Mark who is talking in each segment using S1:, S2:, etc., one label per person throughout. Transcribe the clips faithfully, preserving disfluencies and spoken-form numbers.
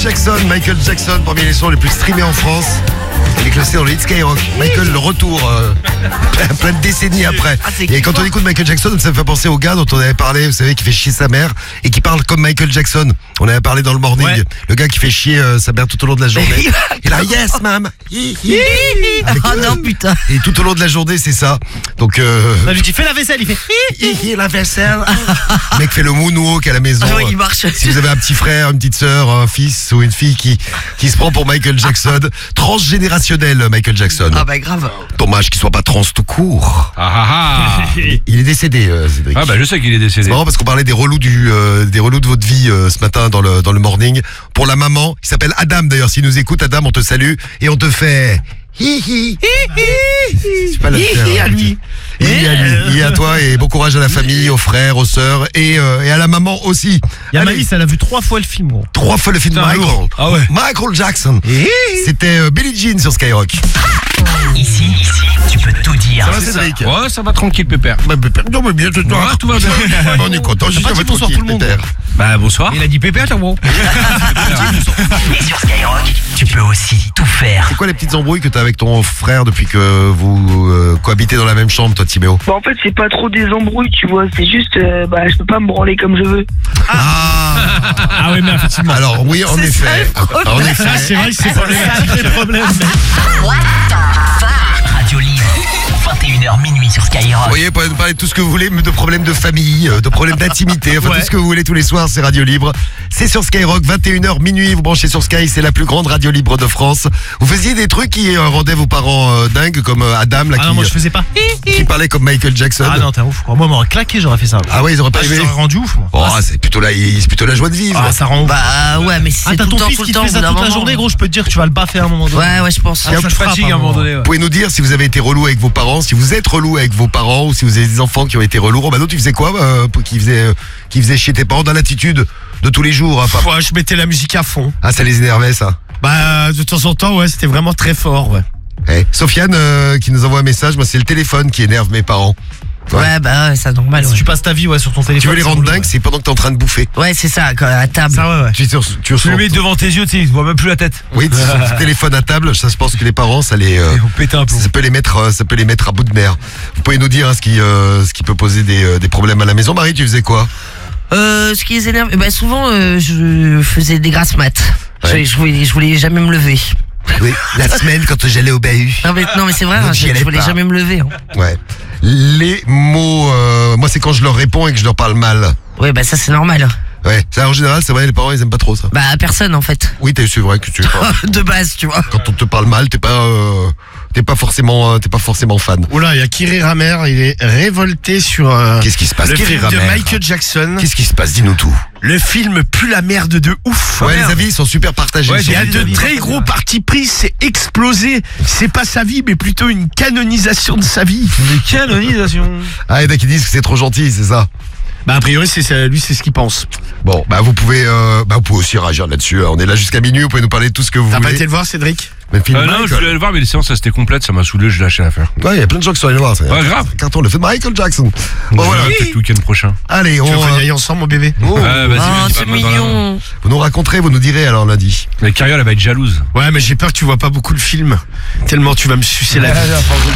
S1: Jackson, Michael Jackson, parmi les sons les plus streamés en France. Il est classé dans le hit Skyrock. Michael, le retour, euh, plein de décennies après.
S2: Ah,
S1: et quand on écoute Michael Jackson, ça me fait penser au gars dont on avait parlé, vous savez, qui fait chier sa mère et qui parle comme Michael Jackson. On avait parlé dans le morning.
S2: Ouais.
S1: Le gars qui fait chier euh, sa mère tout au long de la journée. Il a yes, mam. Avec,
S2: Oh non, putain.
S1: Et tout au long de la journée, c'est ça. Donc, euh,
S2: On lui dit fais la vaisselle, il fait.
S1: hi, hi, la vaisselle. Le mec fait le moonwalk à la maison.
S2: Ah ouais, il marche.
S1: Si vous avez un petit frère, une petite sœur, un fils ou une fille qui, qui se prend pour Michael Jackson, transgénérationnel Michael Jackson.
S2: Ah bah grave.
S1: Dommage qu'il soit pas trans tout court.
S3: Ah ah ah.
S1: Il est décédé, euh, Cédric.
S3: Ah bah je sais qu'il est décédé.
S1: C'est marrant parce qu'on parlait des relous du, euh, des relous de votre vie euh, ce matin dans le dans le morning. Pour la maman, il s'appelle Adam d'ailleurs. S'il nous écoute, Adam, on te salue et on te fait. Hi hi. C'est pas la
S2: Hi,
S1: faire,
S2: hi à
S1: hein,
S2: lui.
S1: Hi hi à lui. Hi à toi et bon courage à la famille, aux frères, aux sœurs et, euh, et à la maman aussi.
S4: Il y a
S1: Allez,
S4: Malice, elle a vu trois fois le film, gros.
S1: trois fois le film de
S3: Putain,
S1: Michael.
S3: lourd. Ah ouais.
S1: Michael Jackson. C'était euh, Billie Jean sur Skyrock.
S5: Ici, ici, tu peux tout dire.
S1: Ça va, Cédric?
S3: Ouais, ça va tranquille, Pépère.
S1: Bah, Pépère, non, mais bien, tout,
S3: Ouais, tout va bien.
S1: On est content, je suis
S4: pas dit bonsoir tout le monde.
S1: Pépère.
S3: Bah bonsoir.
S4: Il a dit pépère, t'as gros.
S5: Et sur Skyrock, tu peux aussi tout faire.
S1: C'est quoi les petites embrouilles que t'as avec ton frère depuis que vous euh, cohabitez dans la même chambre, toi, Timéo?
S6: Bah en fait c'est pas trop des embrouilles tu vois, c'est juste euh, bah je peux pas me branler comme je veux.
S1: Ah,
S4: Ah oui, mais effectivement.
S1: alors oui, en effet. En effet.
S4: Ah, c'est vrai que c'est problématique. problème.
S5: Radio Libre, vingt et une heures minuit sur
S1: Vous
S5: Skyrock.
S1: voyez, vous pouvez nous parler de tout ce que vous voulez, mais de problèmes de famille, euh, de problèmes d'intimité, enfin
S4: Ouais.
S1: tout ce que vous voulez tous les soirs, c'est Radio Libre. C'est sur Skyrock, vingt et une heures minuit, vous branchez sur Sky, c'est la plus grande radio libre de France. Vous faisiez des trucs qui euh, rendaient vos parents euh, dingues, comme euh, Adam, là,
S4: Ah non,
S1: qui,
S4: moi je faisais pas.
S1: qui parlait comme Michael Jackson.
S4: Ah non, t'es un ouf, quoi. Moi, m'aurait claqué, j'aurais fait ça.
S1: Ah ouais, ils auraient pas
S4: Ah, je
S1: aimé.
S4: t'aurais rendu ouf, moi.
S1: Oh, c'est plutôt la, c'est plutôt la joie de vivre.
S4: Ah, ça rend ouf.
S2: Bah ouais, mais si
S4: Ah,
S2: c'est
S4: t'as
S2: tout
S4: ton
S2: le temps,
S4: fils
S2: tout
S4: qui
S2: le
S4: te
S2: temps,
S4: fait ça
S2: au bout
S4: toute
S2: d'un
S4: la
S2: moment.
S4: journée, gros, je peux te dire que tu vas le baffer à un moment donné.
S2: Ouais, ouais, je pense.
S4: Ah, ça te fatigue à un moment donné.
S1: Vous pouvez nous dire si vous avez été relou avec vos parents, si vous êtes relou avec vos parents ou si vous avez des enfants qui ont été relous. Romano, tu faisais quoi euh, qui faisait euh, qui faisait chier tes parents dans l'attitude de tous les jours hein, pas-
S4: Ouais, je mettais la musique à fond.
S1: Ah, ça les énervait ça.
S4: Bah, de temps en temps, ouais, c'était vraiment très fort, ouais.
S1: Eh, Sofiane euh, qui nous envoie un message, moi c'est le téléphone qui énerve mes parents. Ouais.
S2: Ouais, bah ouais, c'est normal.
S4: Si
S2: Ouais,
S4: tu passes ta vie, ouais, sur ton téléphone.
S1: Tu veux les
S4: c'est
S1: rendre
S4: relou,
S1: dingues,
S4: ouais.
S1: c'est pendant que t'es en train de bouffer.
S2: ouais c'est ça, quoi, à table.
S4: Ça, ouais, ouais.
S1: Tu, tu, tu,
S4: Tu le mets devant tes yeux, tu sais, il se voit même plus la tête.
S1: Oui, tu sur ton téléphone à table, ça je pense que les parents ça les euh,
S4: Ils vont péter un plomb.
S1: ça peut les mettre euh, ça peut les mettre à bout de nerfs. Vous pouvez nous dire hein, ce qui euh, ce qui peut poser des, euh, des problèmes à la maison. Marie, tu faisais quoi?
S2: Euh, ce qui les énerve, bah souvent euh, je faisais des grasses maths.
S1: Ouais.
S2: Je, je, voulais, je voulais jamais me lever.
S1: Oui, la semaine quand j'allais au bahut.
S2: Non mais, non, mais c'est vrai,
S1: Donc,
S2: hein,
S1: j'y
S2: je,
S1: allais
S2: je voulais
S1: pas.
S2: jamais me lever. Hein.
S1: Ouais. Les mots, euh, moi c'est quand je leur réponds et que je leur parle mal.
S2: Ouais, bah ça c'est normal.
S1: Ouais. Ça en général, c'est vrai, les parents ils aiment pas trop ça.
S2: Bah personne en fait.
S1: Oui, t'es- c'est vrai que tu.
S2: De base, tu vois.
S1: Quand on te parle mal, t'es pas, euh, t'es pas forcément, euh, t'es pas forcément fan.
S7: Oula, il y a Kiri Ramer, il est révolté sur euh,
S1: Qu'est-ce qui se passe?
S7: le
S1: Kiri
S7: film de
S1: Ramer.
S7: Michael Jackson.
S1: Qu'est-ce qui se passe? Dis-nous tout.
S7: Le film pue la merde de ouf.
S1: Ouais, les avis ils sont super partagés.
S7: Ouais, il y a
S1: Ils sont-
S7: de très gros partis pris, c'est explosé. C'est pas sa vie, mais plutôt une canonisation de sa vie.
S4: Des canonisations.
S1: Ah, il y en a qui disent que c'est trop gentil, c'est ça.
S7: Bah a priori, c'est ça, lui, c'est ce qu'il pense.
S1: Bon, bah vous pouvez, euh, bah vous pouvez aussi réagir là-dessus. On est là jusqu'à minuit. Vous pouvez nous parler de tout ce que vous
S7: T'as pas
S1: voulez.
S7: été le voir, Cédric?
S1: Mais le film
S3: Euh, non,
S1: Michael.
S3: je voulais le voir, mais les séances, ça c'était complète, ça m'a saoulé, j'ai lâché l'affaire.
S1: Ouais, il y a plein de gens qui sont allés le voir. c'est-
S3: Ouais, grave.
S1: c'est un carton, le film de Michael Jackson. Bon
S3: Je
S1: voilà.
S3: verrai peut-être le week-end prochain.
S1: Allez, on.
S7: Tu veux qu'on y
S1: euh,
S7: aille ensemble, mon bébé?
S1: oh,
S3: Ouais, vas-y,
S2: Oh,
S3: vas-y,
S2: c'est
S3: pas mal dans la main.
S2: mignon.
S1: vous nous raconterez, vous nous direz alors lundi.
S3: Mais Carriole, elle va être jalouse.
S7: Ouais, mais j'ai peur que tu vois pas beaucoup le film. Tellement tu vas me sucer la vie.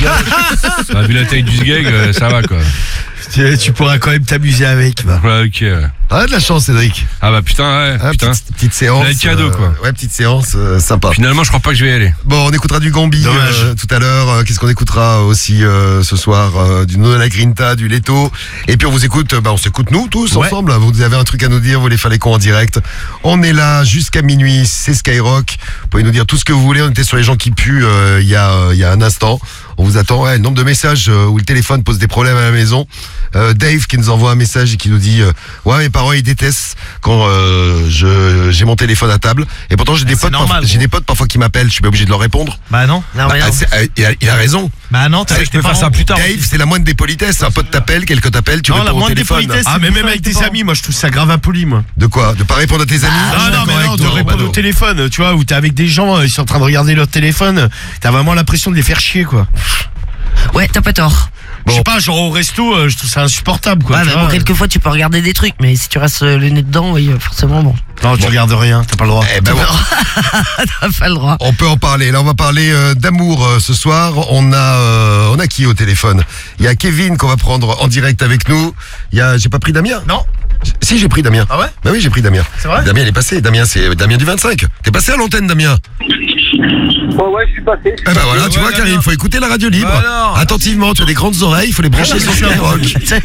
S3: Ah, vu la taille du sgeg, euh, ça va quoi.
S7: tu, tu pourras quand même t'amuser avec. Bah.
S3: Ouais, ok. ouais.
S1: Ah, de la chance, Cédric.
S3: Ah bah putain, ouais,
S1: Ah,
S3: putain.
S1: petite, petite séance.
S3: C'est un cadeau,
S1: euh,
S3: quoi.
S1: Ouais, petite séance euh, sympa.
S3: Finalement, je crois pas que je vais y aller.
S1: Bon, on écoutera du Gambi
S7: Dommage.
S1: euh, tout à l'heure. Euh, Qu'est-ce qu'on écoutera aussi euh, ce soir euh, Du Nona Grinta, du Leto. Et puis on vous écoute, euh, bah, on s'écoute nous tous
S4: Ouais.
S1: ensemble. Vous avez un truc à nous dire, vous les fallait qu'on en direct. On est là jusqu'à minuit, c'est Skyrock. Vous pouvez nous dire tout ce que vous voulez. On était sur les gens qui puent euh, il y, a, euh, il y a un instant. On vous attend. Ouais, le nombre de messages euh, où le téléphone pose des problèmes à la maison. Euh, Dave qui nous envoie un message et qui nous dit euh, ouais, mes parents ils détestent quand euh, je j'ai mon téléphone à table. Et pourtant j'ai des
S4: c'est
S1: potes,
S4: normal,
S1: parfois- j'ai
S4: gros.
S1: des potes parfois qui m'appellent. Je suis pas obligé de leur répondre.
S4: Bah non.
S2: Non,
S1: Bah,
S2: mais non.
S1: c'est- euh, il, a, il a raison.
S4: Bah non, t'as
S3: Je peux faire ça plus tard.
S1: Dave,
S3: aussi.
S1: c'est la moindre des politesses. Un pote t'appelle, quelqu'un t'appelle, tu
S4: Non, la
S1: réponds au
S4: moindre des
S1: téléphone.
S4: politesses.
S7: Ah, mais même
S4: bouffer
S7: avec
S4: avec
S7: tes
S4: tes parents.
S7: amis, moi je trouve ça grave impoli, moi.
S1: De quoi? De pas répondre à tes amis?
S7: Non,
S1: Je suis
S7: non,
S1: d'accord
S7: mais
S1: avec
S7: non, de
S1: toi,
S7: répondre
S1: Romano.
S7: au téléphone, tu vois, où t'es avec des gens, euh, ils sont en train de regarder leur téléphone, t'as vraiment l'impression de les faire chier, quoi.
S2: Ouais, t'as pas tort.
S7: Je sais pas, genre au resto, euh, je trouve ça insupportable, quoi.
S2: Ouais,
S7: tu
S2: mais
S7: vois.
S2: bon, quelquefois tu peux regarder des trucs, mais si tu restes euh, le nez dedans, oui, euh, forcément, bon.
S7: Non, tu regardes rien, t'as pas le droit.
S1: Eh ben, bon,
S2: T'as pas le droit.
S1: on peut en parler. Là, on va parler euh, d'amour euh, ce soir. On a, euh, on a qui au téléphone? Il y a Kevin qu'on va prendre en direct avec nous. Il y a, j'ai pas pris Damien?
S7: Non.
S1: Si, j'ai pris Damien.
S7: Ah ouais?
S1: Bah oui, j'ai pris Damien.
S7: C'est vrai?
S1: Damien, il est passé. Damien, c'est Damien du vingt-cinq. T'es passé à l'antenne, Damien?
S6: Ouais, ouais, je suis passé.
S1: Eh ben voilà, tu
S7: ouais,
S1: vois,
S7: Damien.
S1: Karim, faut écouter la radio libre.
S7: Bah alors.
S1: Attentivement, tu as des grandes oreilles, il faut les brancher sur Skyrock.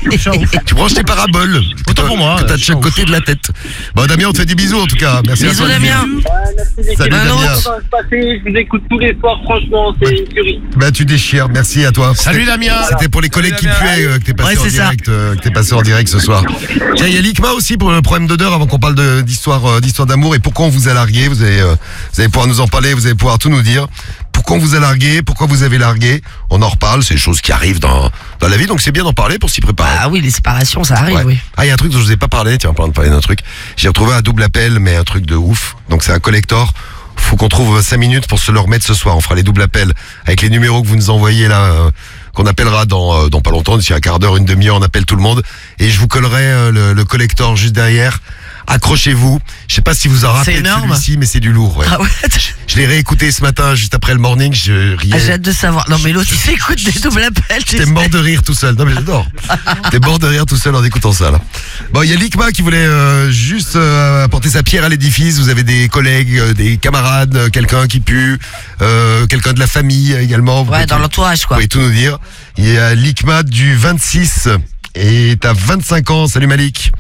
S1: Tu branches tes paraboles.
S7: Autant pour moi,
S1: Que t'as de
S7: je
S1: chaque
S7: suis
S1: côté de la tête. Bon, Damien, on te fait des bisous en tout cas. Merci
S2: Bisous,
S1: à toi.
S2: Damien.
S6: Ouais, merci les
S1: Salut,
S6: gars.
S1: Damien.
S6: Ça va se passer, je vous écoute tous les soirs, franchement, c'est une tuerie.
S1: Bah, tu déchires, merci à toi.
S7: Salut,
S1: C'était-
S7: Damien.
S1: C'était pour les collègues qui
S7: Salut, Damien.
S1: puaient euh, que t'es passé
S2: Ouais,
S1: en
S2: c'est ça.
S1: direct, euh, que t'es passé en direct ce soir. Tiens, il y a Likma aussi pour le problème d'odeur avant qu'on parle de- d'histoire euh, d'histoire d'amour et pourquoi on vous a largué. Vous allez, euh, vous allez pouvoir nous en parler, vous allez pouvoir tout nous dire. Pourquoi on vous a largué, pourquoi vous avez largué. On en reparle, c'est des choses qui arrivent dans, dans la vie, donc c'est bien d'en parler pour s'y préparer.
S2: Ah oui, les séparations, ça arrive,
S1: Ouais.
S2: oui.
S1: Ah, il y a un truc dont je vous ai pas parlé, tiens, en parlant de parler d'un truc. J'ai retrouvé un double appel, mais un truc de ouf. Donc c'est un collector. Faut qu'on trouve cinq minutes pour se le remettre ce soir. On fera les doubles appels avec les numéros que vous nous envoyez là, euh, qu'on appellera dans, euh, dans pas longtemps, d'ici un quart d'heure, une demi-heure, on appelle tout le monde. Et je vous collerai euh, le, le collector juste derrière. Accrochez-vous. Je sais pas si vous en rappelez de
S2: énorme.
S1: celui-ci, mais c'est du lourd, ouais.
S2: Ah ouais,
S1: Je l'ai réécouté ce matin, juste après le morning, je
S2: ah,
S1: riais.
S2: j'ai hâte de savoir. Non, mais l'autre, il s'écoute des doubles appels. tu
S1: T'es
S2: sais.
S1: mort de rire tout seul. Non mais j'adore. T'es mort de rire tout seul en écoutant ça là. Bon, il y a Likma qui voulait euh, juste euh, apporter sa pierre à l'édifice. Vous avez des collègues, euh, des camarades, euh, quelqu'un qui pue, euh, quelqu'un de la famille euh, également. Vous
S2: Ouais,
S1: pouvez
S2: dans
S1: tout-
S2: l'entourage,
S1: Vous
S2: quoi.
S1: pouvez tout nous dire. Il y a Likma du vingt-six et t'as vingt-cinq ans. Salut Malik.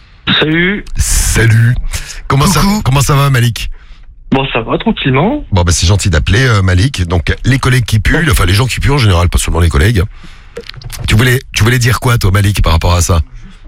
S6: Salut.
S1: Salut. Comment ça, comment ça va Malik?
S6: Bon, ça va, tranquillement.
S1: Bon bah c'est gentil d'appeler euh, Malik. Donc les collègues qui puent, enfin les gens qui puent en général, pas seulement les collègues. Tu voulais, tu voulais dire quoi toi Malik par rapport à ça?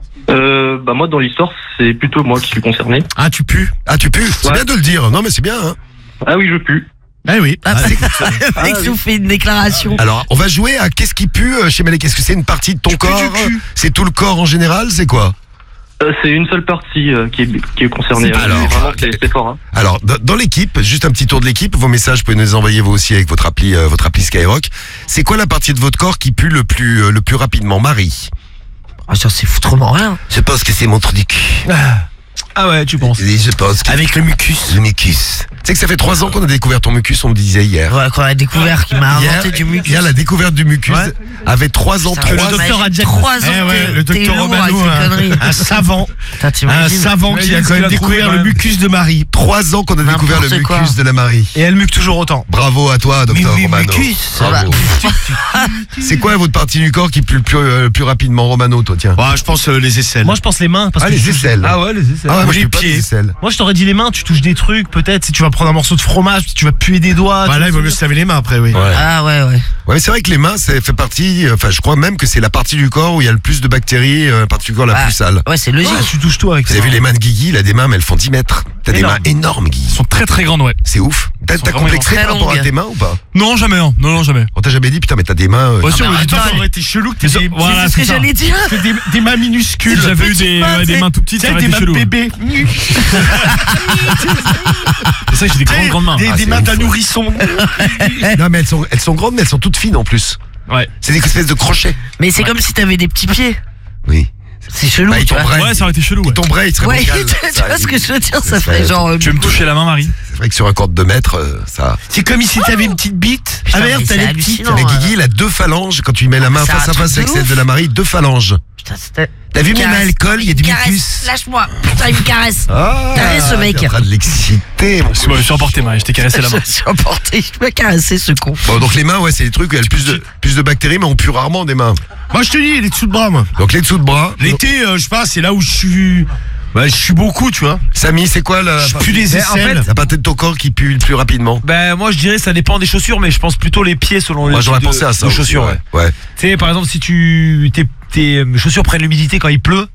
S6: Euh, bah moi, dans l'histoire, c'est plutôt moi qui suis concerné.
S7: Ah, tu pues?
S1: Ah tu pues? C'est
S6: Ouais.
S1: bien de le dire. Non mais c'est bien. Hein.
S6: Ah oui, je pue.
S7: Ah oui.
S2: Ah,
S7: Ah,
S2: le mec nous fait une déclaration.
S1: Alors, on va jouer à qu'est-ce qui pue euh, chez Malik. Est-ce que c'est une partie de ton
S7: Du cul,
S1: corps?
S7: du cul.
S1: C'est tout le corps en général? C'est quoi?
S6: Euh, c'est une seule partie euh, qui, est, qui est concernée.
S1: C'est-
S6: Euh,
S1: alors,
S6: vraiment,
S1: ok.
S6: c'est c'est fort. Hein.
S1: Alors, dans dans l'équipe, juste un petit tour de l'équipe. Vos messages, vous pouvez nous les envoyer vous aussi avec votre appli, euh, votre appli Skyrock. C'est quoi la partie de votre corps qui pue le plus, euh, le plus rapidement, Marie?
S2: Ah, ça, c'est foutrement rien.
S1: Je pense que c'est mon truc.
S7: Ah ouais, tu penses?
S1: Je pense que
S7: Avec le mucus.
S1: le mucus. Tu sais que ça fait trois ans qu'on a découvert ton mucus, on me disait hier.
S2: Ouais, qu'on a découvert qu'il m'a
S1: Hier,
S2: inventé du mucus.
S1: hier, la découverte du mucus
S7: Ouais.
S1: avait trois ans.
S2: Putain,
S1: Trois
S2: le docteur
S1: ans.
S2: a déjà trois ans.
S7: Eh ouais,
S2: t'es-
S7: le
S2: t'es
S7: docteur
S2: lourd avec
S7: Romano,
S2: ces
S7: un,
S2: conneries.
S7: un savant,
S2: Putain,
S7: un
S2: t'imagines.
S7: savant qui a
S3: Imagine
S7: quand
S3: ce qu'il
S7: même
S3: a trouvé,
S7: découvert
S3: quand
S7: le
S3: même.
S7: mucus de Marie.
S1: Trois ans qu'on a découvert le
S2: N'importe
S1: mucus
S2: quoi.
S1: de la Marie.
S7: Et elle muque toujours autant.
S1: Bravo à toi, docteur
S2: Mais- mais
S1: Romano.
S2: mucus, ça va.
S1: Bravo. C'est quoi votre partie du corps qui pue le plus, euh, le plus rapidement, Romano, toi, tiens?
S7: Ouais, je pense euh, les aisselles.
S4: Moi je pense les mains parce
S1: Ah,
S4: que
S1: les
S4: tu touches-
S1: aisselles.
S4: Ah ouais, les aisselles.
S1: Ah ouais, moi je
S7: les
S1: peux pas
S7: pieds.
S1: les aisselles.
S4: Moi je t'aurais dit les mains, tu touches des trucs peut-être, si tu vas prendre un morceau de fromage, tu vas puer des doigts.
S7: Bah
S4: tu
S7: là, il
S4: vois
S7: vaut mieux
S4: ce
S7: se laver les mains après, oui.
S1: Ouais.
S2: Ah ouais, ouais.
S1: Ouais, c'est vrai que les mains, ça fait partie, euh, enfin, je crois même que c'est la partie du corps où il y a le plus de bactéries, euh, la partie du corps la
S2: Ah,
S1: plus sale.
S2: Ouais, c'est logique.
S4: que je veux dire. Tu touches tout avec
S1: Vous avez
S4: ça.
S1: vu les mains de Guigui, il a des mains, mais elles font dix mètres. T'as des
S4: Énorme.
S1: mains énormes, Guigui.
S3: Elles sont très très grandes, ouais.
S1: C'est ouf. T'as
S3: sont
S1: t'as
S3: vraiment
S1: complexé
S2: très
S1: par rapport à
S2: longues.
S1: tes mains ou pas?
S3: Non, jamais, hein. non, non, jamais.
S1: On t'a jamais dit, putain, mais t'as des mains. euh,
S3: Ouais, si,
S2: mais
S3: on m'a dit,
S2: attends,
S3: toi,
S7: Ça aurait été chelou que
S3: Mais
S7: t'aies des,
S3: voilà,
S2: C'est ce que
S3: c'est ça.
S2: j'allais dire.
S7: que des, des mains minuscules.
S3: Si j'avais eu
S2: petites
S3: des,
S2: mains,
S3: ouais, des
S2: t'sais.
S3: mains tout petites,
S7: Tu
S3: ça
S7: sais,
S3: aurait
S7: des
S3: été
S7: mains de
S3: chelou.
S7: bébé.
S3: C'est ça que j'ai des grandes, grandes mains.
S7: Des,
S1: Ah,
S7: des
S1: c'est
S7: mains
S1: ouf,
S7: d'un
S1: ouais.
S7: nourrisson.
S1: Non, mais elles sont, elles sont grandes, mais elles sont toutes fines en plus.
S3: Ouais.
S1: C'est des espèces de crochets.
S2: Mais c'est comme si t'avais des petits pieds.
S1: Oui.
S2: C'est chelou,
S1: Bah, ils
S2: tu vois.
S1: tomberaient.
S3: Ouais, ça aurait été chelou.
S1: Il
S3: Ouais.
S1: tomberait, il serait
S2: Ouais,
S1: bancal.
S2: tu
S1: Ça,
S2: vois ce que je veux dire,
S1: ça
S2: ça ferait
S1: serait-
S2: genre. euh,
S3: Tu veux me toucher la main, Marie?
S1: C'est vrai que sur un corps de deux mètres, euh, ça.
S7: C'est comme si t'avais une petite bite.
S2: Putain,
S7: Ah merde,
S2: mais
S7: t'as
S2: c'est
S7: les petites.
S2: hallucinant.
S1: Mais
S2: hein.
S1: Guigui, il a deux phalanges. Quand tu lui mets la main
S2: C'est
S1: face
S2: un
S1: à face
S2: truc
S1: avec
S2: de
S1: celle
S2: ouf.
S1: de la Marie, deux phalanges.
S2: Putain, c'était.
S1: T'as vu mes mains,
S2: Caresse.
S1: elles collent, il y a du
S2: me caresse.
S1: mucus.
S2: Lâche-moi. Putain, il me caresse.
S1: Ah,
S2: Caresse ce mec.
S1: t'es en train de l'exciter, mon
S3: Excuse-moi, je suis emporté, Marie, je t'ai caressé la main.
S2: Je suis emporté. Je me caresser ce con.
S1: Bon, donc les mains, ouais, c'est les trucs où il y a le plus de, plus de bactéries, mais on pue rarement des mains.
S7: Moi, je te dis, les dessous de bras, moi.
S1: Donc les dessous de bras.
S7: L'été, euh, je sais pas, c'est là où je suis. Bah, je suis beaucoup, tu vois.
S1: Samy, c'est quoi la,
S7: Je pue les
S4: Mais en
S7: aisselles.
S4: fait,
S1: la partie de ton corps qui pue le plus rapidement?
S4: Ben moi je dirais ça dépend des chaussures, mais je pense plutôt les pieds selon les
S1: Moi, j'aurais
S4: types
S1: pensé
S4: de-
S1: à ça.
S4: de
S1: aussi,
S4: chaussures. Ouais.
S1: ouais. Ouais.
S4: Tu sais par exemple si tu tes, tes chaussures prennent l'humidité quand il pleut,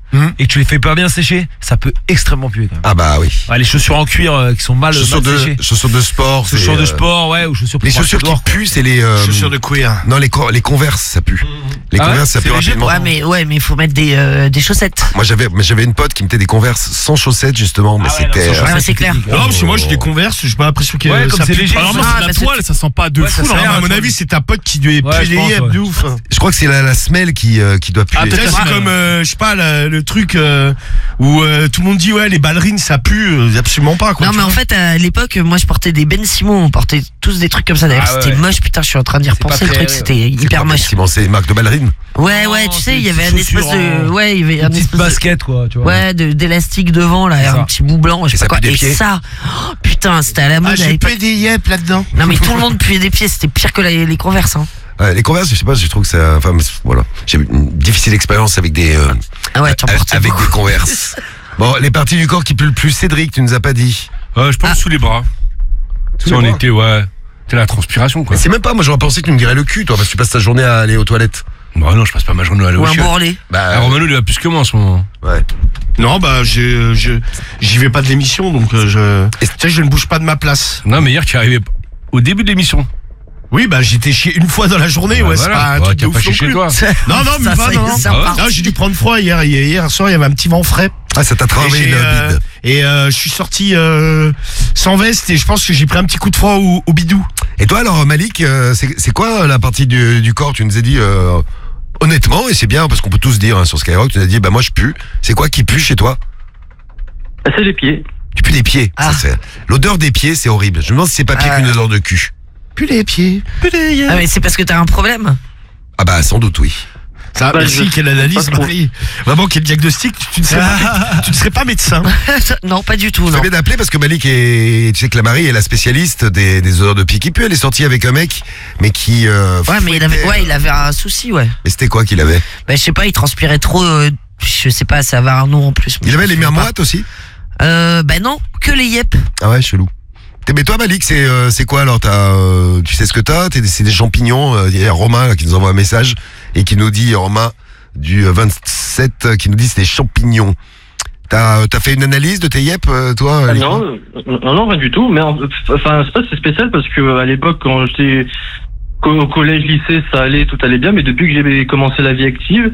S1: Mhm.
S8: et que tu les fais pas bien sécher, ça peut extrêmement puer quand même.
S1: Ah bah oui.
S8: Ouais, les chaussures en cuir euh, qui sont mal,
S1: Chaussures
S8: mal
S1: de,
S8: séchées.
S1: chaussures de sport. c'est,
S8: Chaussures de
S1: euh,
S8: sport, ouais, ou chaussures pour
S1: Les
S8: marcher
S1: chaussures qui
S8: dehors, quoi.
S1: puent, c'est les. euh,
S7: Chaussures de cuir.
S1: Non, les, co- les converses, ça pue. Les
S8: Ah ouais,
S1: converses, ça
S8: c'est
S1: pue
S8: léger,
S1: rapidement.
S2: Ouais, mais ouais, mais il faut mettre des euh, des chaussettes.
S1: Moi, j'avais, mais j'avais une pote qui mettait des converses sans chaussettes, justement. Mais
S8: Ah ouais, non,
S1: c'était.
S8: sans
S1: euh,
S8: chaussettes,
S2: Ouais, c'est clair.
S7: Non, parce que moi j'ai des converses, j'ai pas l'impression que
S8: Ouais, comme
S7: ça
S8: c'est
S7: pue.
S8: léger.
S7: Alors moi
S2: Ah,
S7: c'est de la
S2: parce que-
S7: toile, ça sent pas de
S8: Ouais,
S7: fou.
S8: ça sent
S7: Alors,
S8: rien,
S7: à mon
S8: tu
S7: avis,
S8: vois.
S7: c'est ta pote qui doit
S8: Ouais,
S7: plier
S8: je
S7: les
S8: pense,
S7: yeux
S8: ouais.
S7: de ouf.
S1: Je crois que c'est la, la semelle qui, euh, qui doit puer.
S7: Ah, peut-être c'est
S8: Ouais.
S7: comme, euh, je sais pas, la- le truc euh, où euh, tout le monde dit ouais les ballerines ça pue, euh, absolument pas quoi.
S2: Non,
S7: tu
S2: mais en
S7: vois.
S2: fait, à l'époque, moi, je portais des Ben Simon, on portait tous des trucs comme ça. D'ailleurs,
S8: Ah ouais,
S2: c'était
S8: ouais.
S2: moche, putain, je suis en train d'y
S8: C'est pas
S2: repenser, le
S8: très-
S2: truc, c'était
S1: C'est
S2: hyper
S1: pas
S2: moche.
S1: Simon, c'est une marque de ballerine.
S2: Ouais,
S8: Non,
S2: ouais, tu
S8: c'est
S2: sais, il y
S8: des
S2: avait un
S8: petites
S2: espèce
S8: chaussures
S2: de,
S8: en-
S2: ouais, il y avait un
S8: Une petite
S2: espèce de,
S8: basket, quoi, tu vois.
S2: ouais, de, d'élastique devant, là, et
S8: C'est
S2: un
S8: ça.
S2: petit bout blanc, je
S1: Et
S2: sais
S1: ça
S2: pas quoi.
S1: pue des
S2: Et
S1: pieds.
S2: ça, oh, putain, c'était à la
S7: Ah,
S2: mode à
S7: j'ai
S2: l'époque.
S7: pas des yep là-dedans.
S2: Non, mais tout le monde puait des pieds, c'était pire que les, les converses, hein.
S1: Ouais, les converses, je sais pas, je trouve que ça. Enfin, mais voilà. J'ai eu une difficile expérience avec des. euh,
S2: Ah ouais, tu en
S1: avec
S2: portais
S1: avec
S2: beaucoup.
S1: des converses. Bon, les parties du corps qui puent le plus, Cédric, tu nous as pas dit.
S3: Euh, je pense
S2: Ah.
S3: sous les bras.
S1: Sous
S3: Si on
S1: les bras.
S3: était, ouais. C'est la transpiration, quoi.
S1: Mais c'est même pas, moi j'aurais pensé que tu me dirais le cul, toi, parce que tu passes ta journée à aller aux toilettes.
S3: Bah non, je passe pas ma journée à aller
S2: Ou
S3: au
S2: un
S3: chiottes.
S2: bourrelet.
S1: Bah,
S3: Ah, Romano, il va plus que moi en ce moment.
S1: ouais.
S7: Non bah je je j'y vais pas de l'émission donc euh, je
S1: Et-
S7: tu sais je ne bouge pas de ma place.
S3: Non, mais hier, tu es arrivé au début de l'émission.
S7: Oui bah j'étais chier une fois dans la journée
S3: Bah
S7: ouais
S3: voilà.
S7: c'est pas un
S3: Ouais,
S7: truc
S3: t'as
S7: de
S3: pas
S7: ouf
S3: chié
S7: non
S3: chez
S7: plus.
S3: toi.
S7: Non non
S2: Ça,
S7: mais pas
S2: ça,
S7: non.
S2: ça
S7: non.
S2: part.
S7: Non, j'ai dû prendre froid hier hier, hier soir il y avait un petit vent frais.
S1: Ah, ça t'a
S7: Et,
S1: travaillé
S7: j'ai,
S1: le
S7: euh,
S1: bide.
S7: et euh, je suis sorti euh, sans veste et je pense que j'ai pris un petit coup de froid au, au bidou.
S1: Et toi alors, Malik, euh, c'est c'est quoi la partie du, du corps? Tu nous as dit euh, honnêtement, et c'est bien parce qu'on peut tous dire hein, sur Skyrock, tu nous as dit bah moi je pue. C'est quoi qui pue chez toi?
S6: C'est les pieds.
S1: Tu pues des pieds.
S2: Ah.
S1: Ça, c'est- L'odeur des pieds, c'est horrible. Je me demande si c'est pas pire
S2: Ah.
S1: qu'une odeur de cul.
S7: Plus les pieds. Plus les
S2: Ah, mais c'est parce que t'as un problème.
S1: Ah bah sans doute oui.
S7: Ça,
S6: Bah,
S7: merci,
S6: je-
S7: quelle analyse,
S6: pas trop.
S7: Marie. Vraiment, quel diagnostic. Tu, tu ne serais pas, tu ne serais pas médecin.
S2: Non, pas du tout,
S1: Tu
S2: non.
S1: fais bien d'appeler parce que Malik est, tu sais que la Marie est la spécialiste des, des odeurs de pieds qui puent. Elle est sortie avec un mec, mais qui. Euh,
S2: Ouais, mais il avait,
S1: fouettait-
S2: ouais, il avait un souci, ouais.
S1: Mais c'était quoi qu'il avait?
S2: Bah, je sais pas, il transpirait trop, euh, je sais pas, ça avait un nom en plus. mais
S1: Il
S2: je
S1: avait
S2: me
S1: les
S2: souviens
S1: mères
S2: pas.
S1: moites aussi?
S2: Euh, bah non, que les yep.
S1: Ah ouais, chelou. T'es- Mais toi, Malik, c'est euh, c'est quoi alors? T'as, euh, tu sais ce que t'as? T'es- C'est des champignons. euh, Il y a Romain là, qui nous envoie un message et qui nous dit, Romain du euh, vingt-sept, euh, qui nous dit c'est des champignons. T'as as fait une analyse de tes yep, euh, toi?
S6: Ah,
S1: Nico
S6: non, euh, non, non, rien du tout. Mais en- enfin, c'est pas c'est spécial parce que à l'époque, quand j'étais co- au collège, lycée, ça allait, tout allait bien. Mais depuis que j'ai commencé la vie active,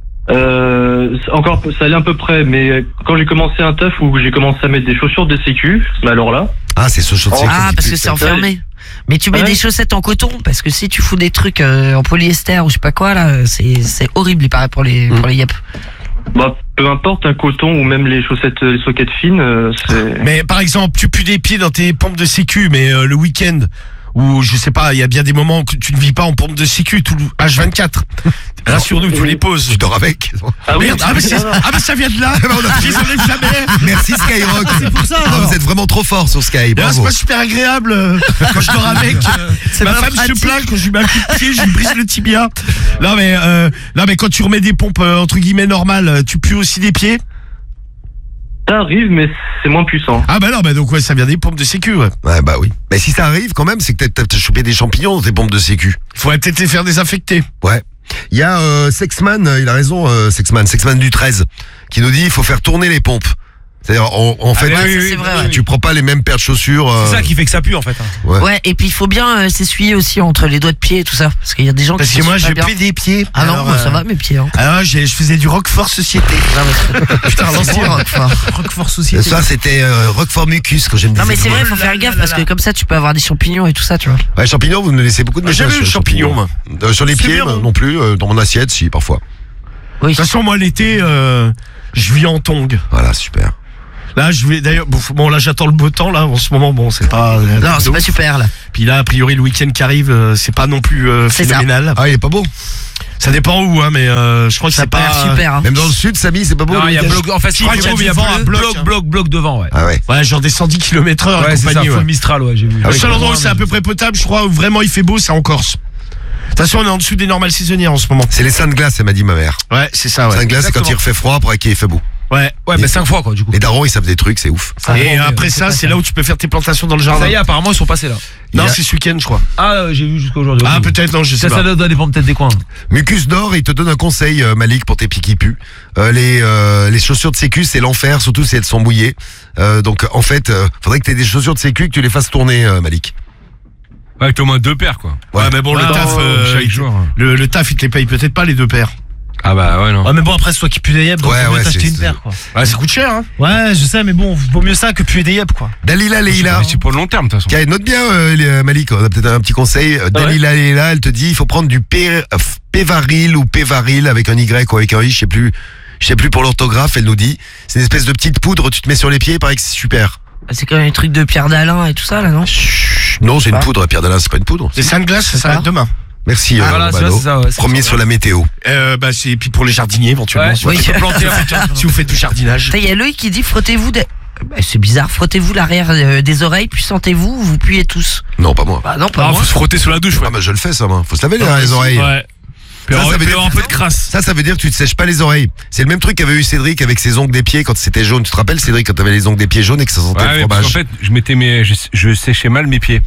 S6: euh, c'est encore, ça allait à peu près. Mais quand j'ai commencé un taf où j'ai commencé à mettre des chaussures de sécu, mais alors là,
S1: Ah, c'est ce chaussure.
S2: Ah, parce que c'est enfermé. Mais tu mets
S6: Ouais.
S2: des chaussettes en coton, parce que si tu fous des trucs euh, en polyester ou je sais pas quoi, là, c'est c'est horrible, il paraît, pour les,
S1: Mm.
S2: pour les yep.
S6: bah, peu importe, un coton ou même les chaussettes, les soquettes fines, euh, c'est.
S7: Mais par exemple, tu pues des pieds dans tes pompes de sécu, mais euh, le week-end, ou je sais pas, il y a bien des moments que tu ne vis pas en pompe de sécu tout le H vingt-quatre. Rassure-nous, tu les poses.
S1: Tu dors avec.
S6: Ah oui,
S7: Merde, ah, mais c'est- ah, mais ça vient de là.
S1: on a-
S7: Je les enlève jamais.
S1: Merci Skyrock.
S7: C'est pour ça.
S1: Ah,
S7: alors.
S1: vous êtes vraiment trop fort sur Sky.
S7: D'ailleurs, c'est
S1: Bravo.
S7: pas super agréable euh, quand je dors avec. euh,
S2: C'est
S7: ma
S2: pas
S7: femme
S2: pratique.
S7: se plaint quand je lui mets un coup de pied, je lui brise le tibia. Non mais euh, non mais quand tu remets des pompes euh, entre guillemets normales, euh, tu pues aussi des pieds.
S6: ça arrive, mais c'est moins puissant.
S7: Ah bah non, bah donc ouais, ça vient des pompes de sécu. Ouais.
S1: Ouais, bah oui. Mais si ça arrive quand même, c'est que t'as- t'as chopé des champignons dans tes pompes de sécu.
S7: Faudrait peut-être les faire désinfecter.
S1: Ouais. Il y a euh, Sexman, euh, il a raison, euh, Sexman, Sexman du treize, qui nous dit il faut faire tourner les pompes. C'est-à-dire, en, en fait,
S8: oui,
S2: Ouais,
S8: oui,
S2: ça,
S8: oui,
S2: c'est
S8: oui,
S2: vrai,
S8: oui,
S2: ouais.
S1: tu prends pas les mêmes paires de chaussures. euh,
S8: C'est ça qui fait que ça pue en fait. hein.
S1: Ouais.
S2: Ouais, et puis il faut bien euh, s'essuyer aussi entre les doigts de pied et tout ça. Parce qu'il y a des gens
S7: Parce
S2: qui
S7: que moi,
S2: s'essuient
S7: j'ai
S2: pas bien.
S7: pris des pieds.
S2: Ah non,
S7: Alors,
S2: moi, ça
S7: euh,
S2: va mes pieds. Hein.
S7: Alors, j'ai- je faisais du Roquefort Société.
S2: Non, mais-
S7: Putain,
S2: C'est
S7: l'ancien.
S2: bon, Roquefort.
S7: Roquefort Société.
S1: Ça, c'était euh, Roquefort Mucus que j'aime
S2: Non, mais c'est vrai,
S7: Oh
S2: faut
S7: là
S2: faire
S7: là
S2: gaffe
S7: là
S2: parce
S7: là.
S2: que comme ça, tu peux avoir des champignons et tout ça, tu vois.
S1: Ouais, champignons, vous nous laissez beaucoup de
S7: J'ai
S1: messages.
S7: jamais eu
S1: sur
S7: le
S1: les
S7: champignon, moi.
S1: Euh, sur les
S7: C'est
S1: pieds,
S7: bien,
S1: bah,
S7: hein.
S1: non plus. euh, dans mon assiette, si, parfois.
S2: Oui.
S7: De toute façon, moi, l'été, euh, je vis en tongs.
S1: Voilà, super.
S7: Là, je vais d'ailleurs. Bon, bon, là, j'attends le beau temps. Là, en ce moment, bon, c'est pas. euh,
S2: Non,
S7: de
S2: c'est pas
S7: ouf.
S2: super là.
S7: Puis là, a priori, le week-end qui arrive, euh, c'est pas non plus euh,
S2: C'est ça.
S7: phénoménal.
S1: Ah, il est pas beau.
S7: Ça dépend où, hein, mais euh, je crois que
S2: Ça
S7: c'est
S2: a pas l'air
S7: pas.
S2: super. Hein.
S1: Même dans le sud, Samy, c'est pas beau.
S8: Non,
S1: le
S8: il y a
S1: week-end.
S8: bloc, en fait,
S7: Si,
S8: je crois
S7: il y
S8: qu'il
S7: a
S8: y
S7: du
S8: a
S7: vent à
S8: bloc,
S7: bloc,
S8: bloc,
S7: hein.
S8: bloc, bloc devant, ouais.
S1: Ah ouais.
S7: Ouais, genre des cent dix kilomètres heure
S8: Ouais,
S7: et
S8: c'est ça,
S7: compagnie.
S8: full
S7: ouais.
S8: Mistral, ouais, j'ai vu.
S7: Le seul endroit où c'est à peu près potable, je crois, où vraiment il fait beau, c'est en Corse. De toute façon, on est en dessous des normales saisonnières en ce moment.
S1: C'est les seins de glace, elle m'a dit ma mère.
S7: Ouais, c'est ça,
S1: Seins
S7: ouais.
S1: de glace, c'est quand il refait froid, après qu'il fait beau.
S7: Ouais.
S8: Ouais, mais cinq fois quoi, du coup.
S1: Les darons, ils savent des trucs, c'est ouf.
S8: Ça
S7: Et
S8: rend,
S7: après
S8: euh,
S7: ça,
S8: c'est
S7: c'est
S8: pas
S7: là où tu peux faire tes plantations dans le
S8: ça.
S7: jardin.
S8: Ça y est, apparemment, ils sont passés là.
S7: Non,
S1: Il y a-
S7: c'est ce week-end, je crois.
S8: Ah, euh, j'ai vu jusqu'à aujourd'hui.
S7: Ah,
S8: ok.
S7: peut-être, non, je sais
S8: Ça,
S7: pas.
S8: ça dépend peut-être des coins.
S1: Mucus d'or, il te donne un conseil, euh, Malik, pour tes pieds qui puent. Euh, les, euh, les chaussures de sécu, c'est l'enfer, surtout si elles sont mouillées. Euh, donc, en fait, euh, faudrait que tu aies des chaussures de sécu que tu les fasses tourner, euh, Malik.
S3: Ouais, avec au moins deux paires, quoi.
S7: Ouais, mais bon,
S8: Ouais,
S7: le
S8: non,
S7: taf, euh,
S3: Chaque
S7: il-
S3: jour.
S7: le, le taf, il te les paye peut-être pas les deux paires.
S3: Ah bah ouais, non.
S4: Ouais, mais bon, après, c'est toi qui pue des yep, donc
S1: Ouais,
S4: faut mieux
S1: ouais,
S4: t'acheter
S1: c'est-
S4: une
S1: c'est-
S4: paire, quoi.
S7: Ouais, ça coûte cher, hein.
S4: Ouais, je sais, mais bon, vaut mieux ça que puer des yep, quoi.
S1: Dalila Leila.
S3: Mais c'est pour le long terme, de toute façon.
S1: Qui note bien, euh, les- euh, Malik, on a peut-être un petit conseil. Euh, Dalila Leila, elle te dit, il faut prendre du P- euh, Pévaril ou Pévaril avec un Y ou avec un I, je sais plus. Je sais plus pour l'orthographe, elle nous dit. C'est une espèce de petite poudre, tu te mets sur les pieds, il paraît que c'est super.
S2: C'est quand même les trucs de Pierre Dalin et tout ça, là, non?
S1: Chut, non, c'est une
S2: Pas.
S1: poudre, Pierre Dalin, c'est pas une poudre.
S7: Les sunglasses, ça s'arrête demain.
S1: Merci, euh,
S8: Ah, voilà, c'est
S1: Romano.
S8: ça, c'est ça, ouais, c'est
S1: Premier
S8: ça.
S1: sur la météo.
S7: Euh, bah, c'est, et puis pour les jardiniers, éventuellement.
S8: Ouais,
S7: si, vous
S2: oui.
S7: faites- si vous faites du jardinage.
S2: Il y a Loïc qui dit frottez-vous des... Bah, c'est bizarre, frottez-vous l'arrière euh, des oreilles, puis sentez-vous, vous puez tous.
S1: Non, pas moi.
S2: Bah non, pas
S9: Ah,
S2: moi.
S9: faut se frotter sous la douche, ouais.
S1: Ah, bah, je le fais, ça, moi. Faut se laver les, les oreilles.
S9: Ouais. Puis
S1: Ça,
S9: alors,
S1: ça veut
S9: puis
S1: dire-
S9: alors un peu de crasse.
S1: Ça, ça veut dire que tu te sèches pas les oreilles. C'est le même truc qu'avait eu Cédric avec ses ongles des pieds quand c'était jaune. Tu te rappelles, Cédric, quand t'avais les ongles des pieds jaunes et que ça sentait
S3: Ouais,
S1: le
S3: mais parce
S1: fromage.
S3: qu'en fait, je mettais mes, je, je séchais mal mes pieds.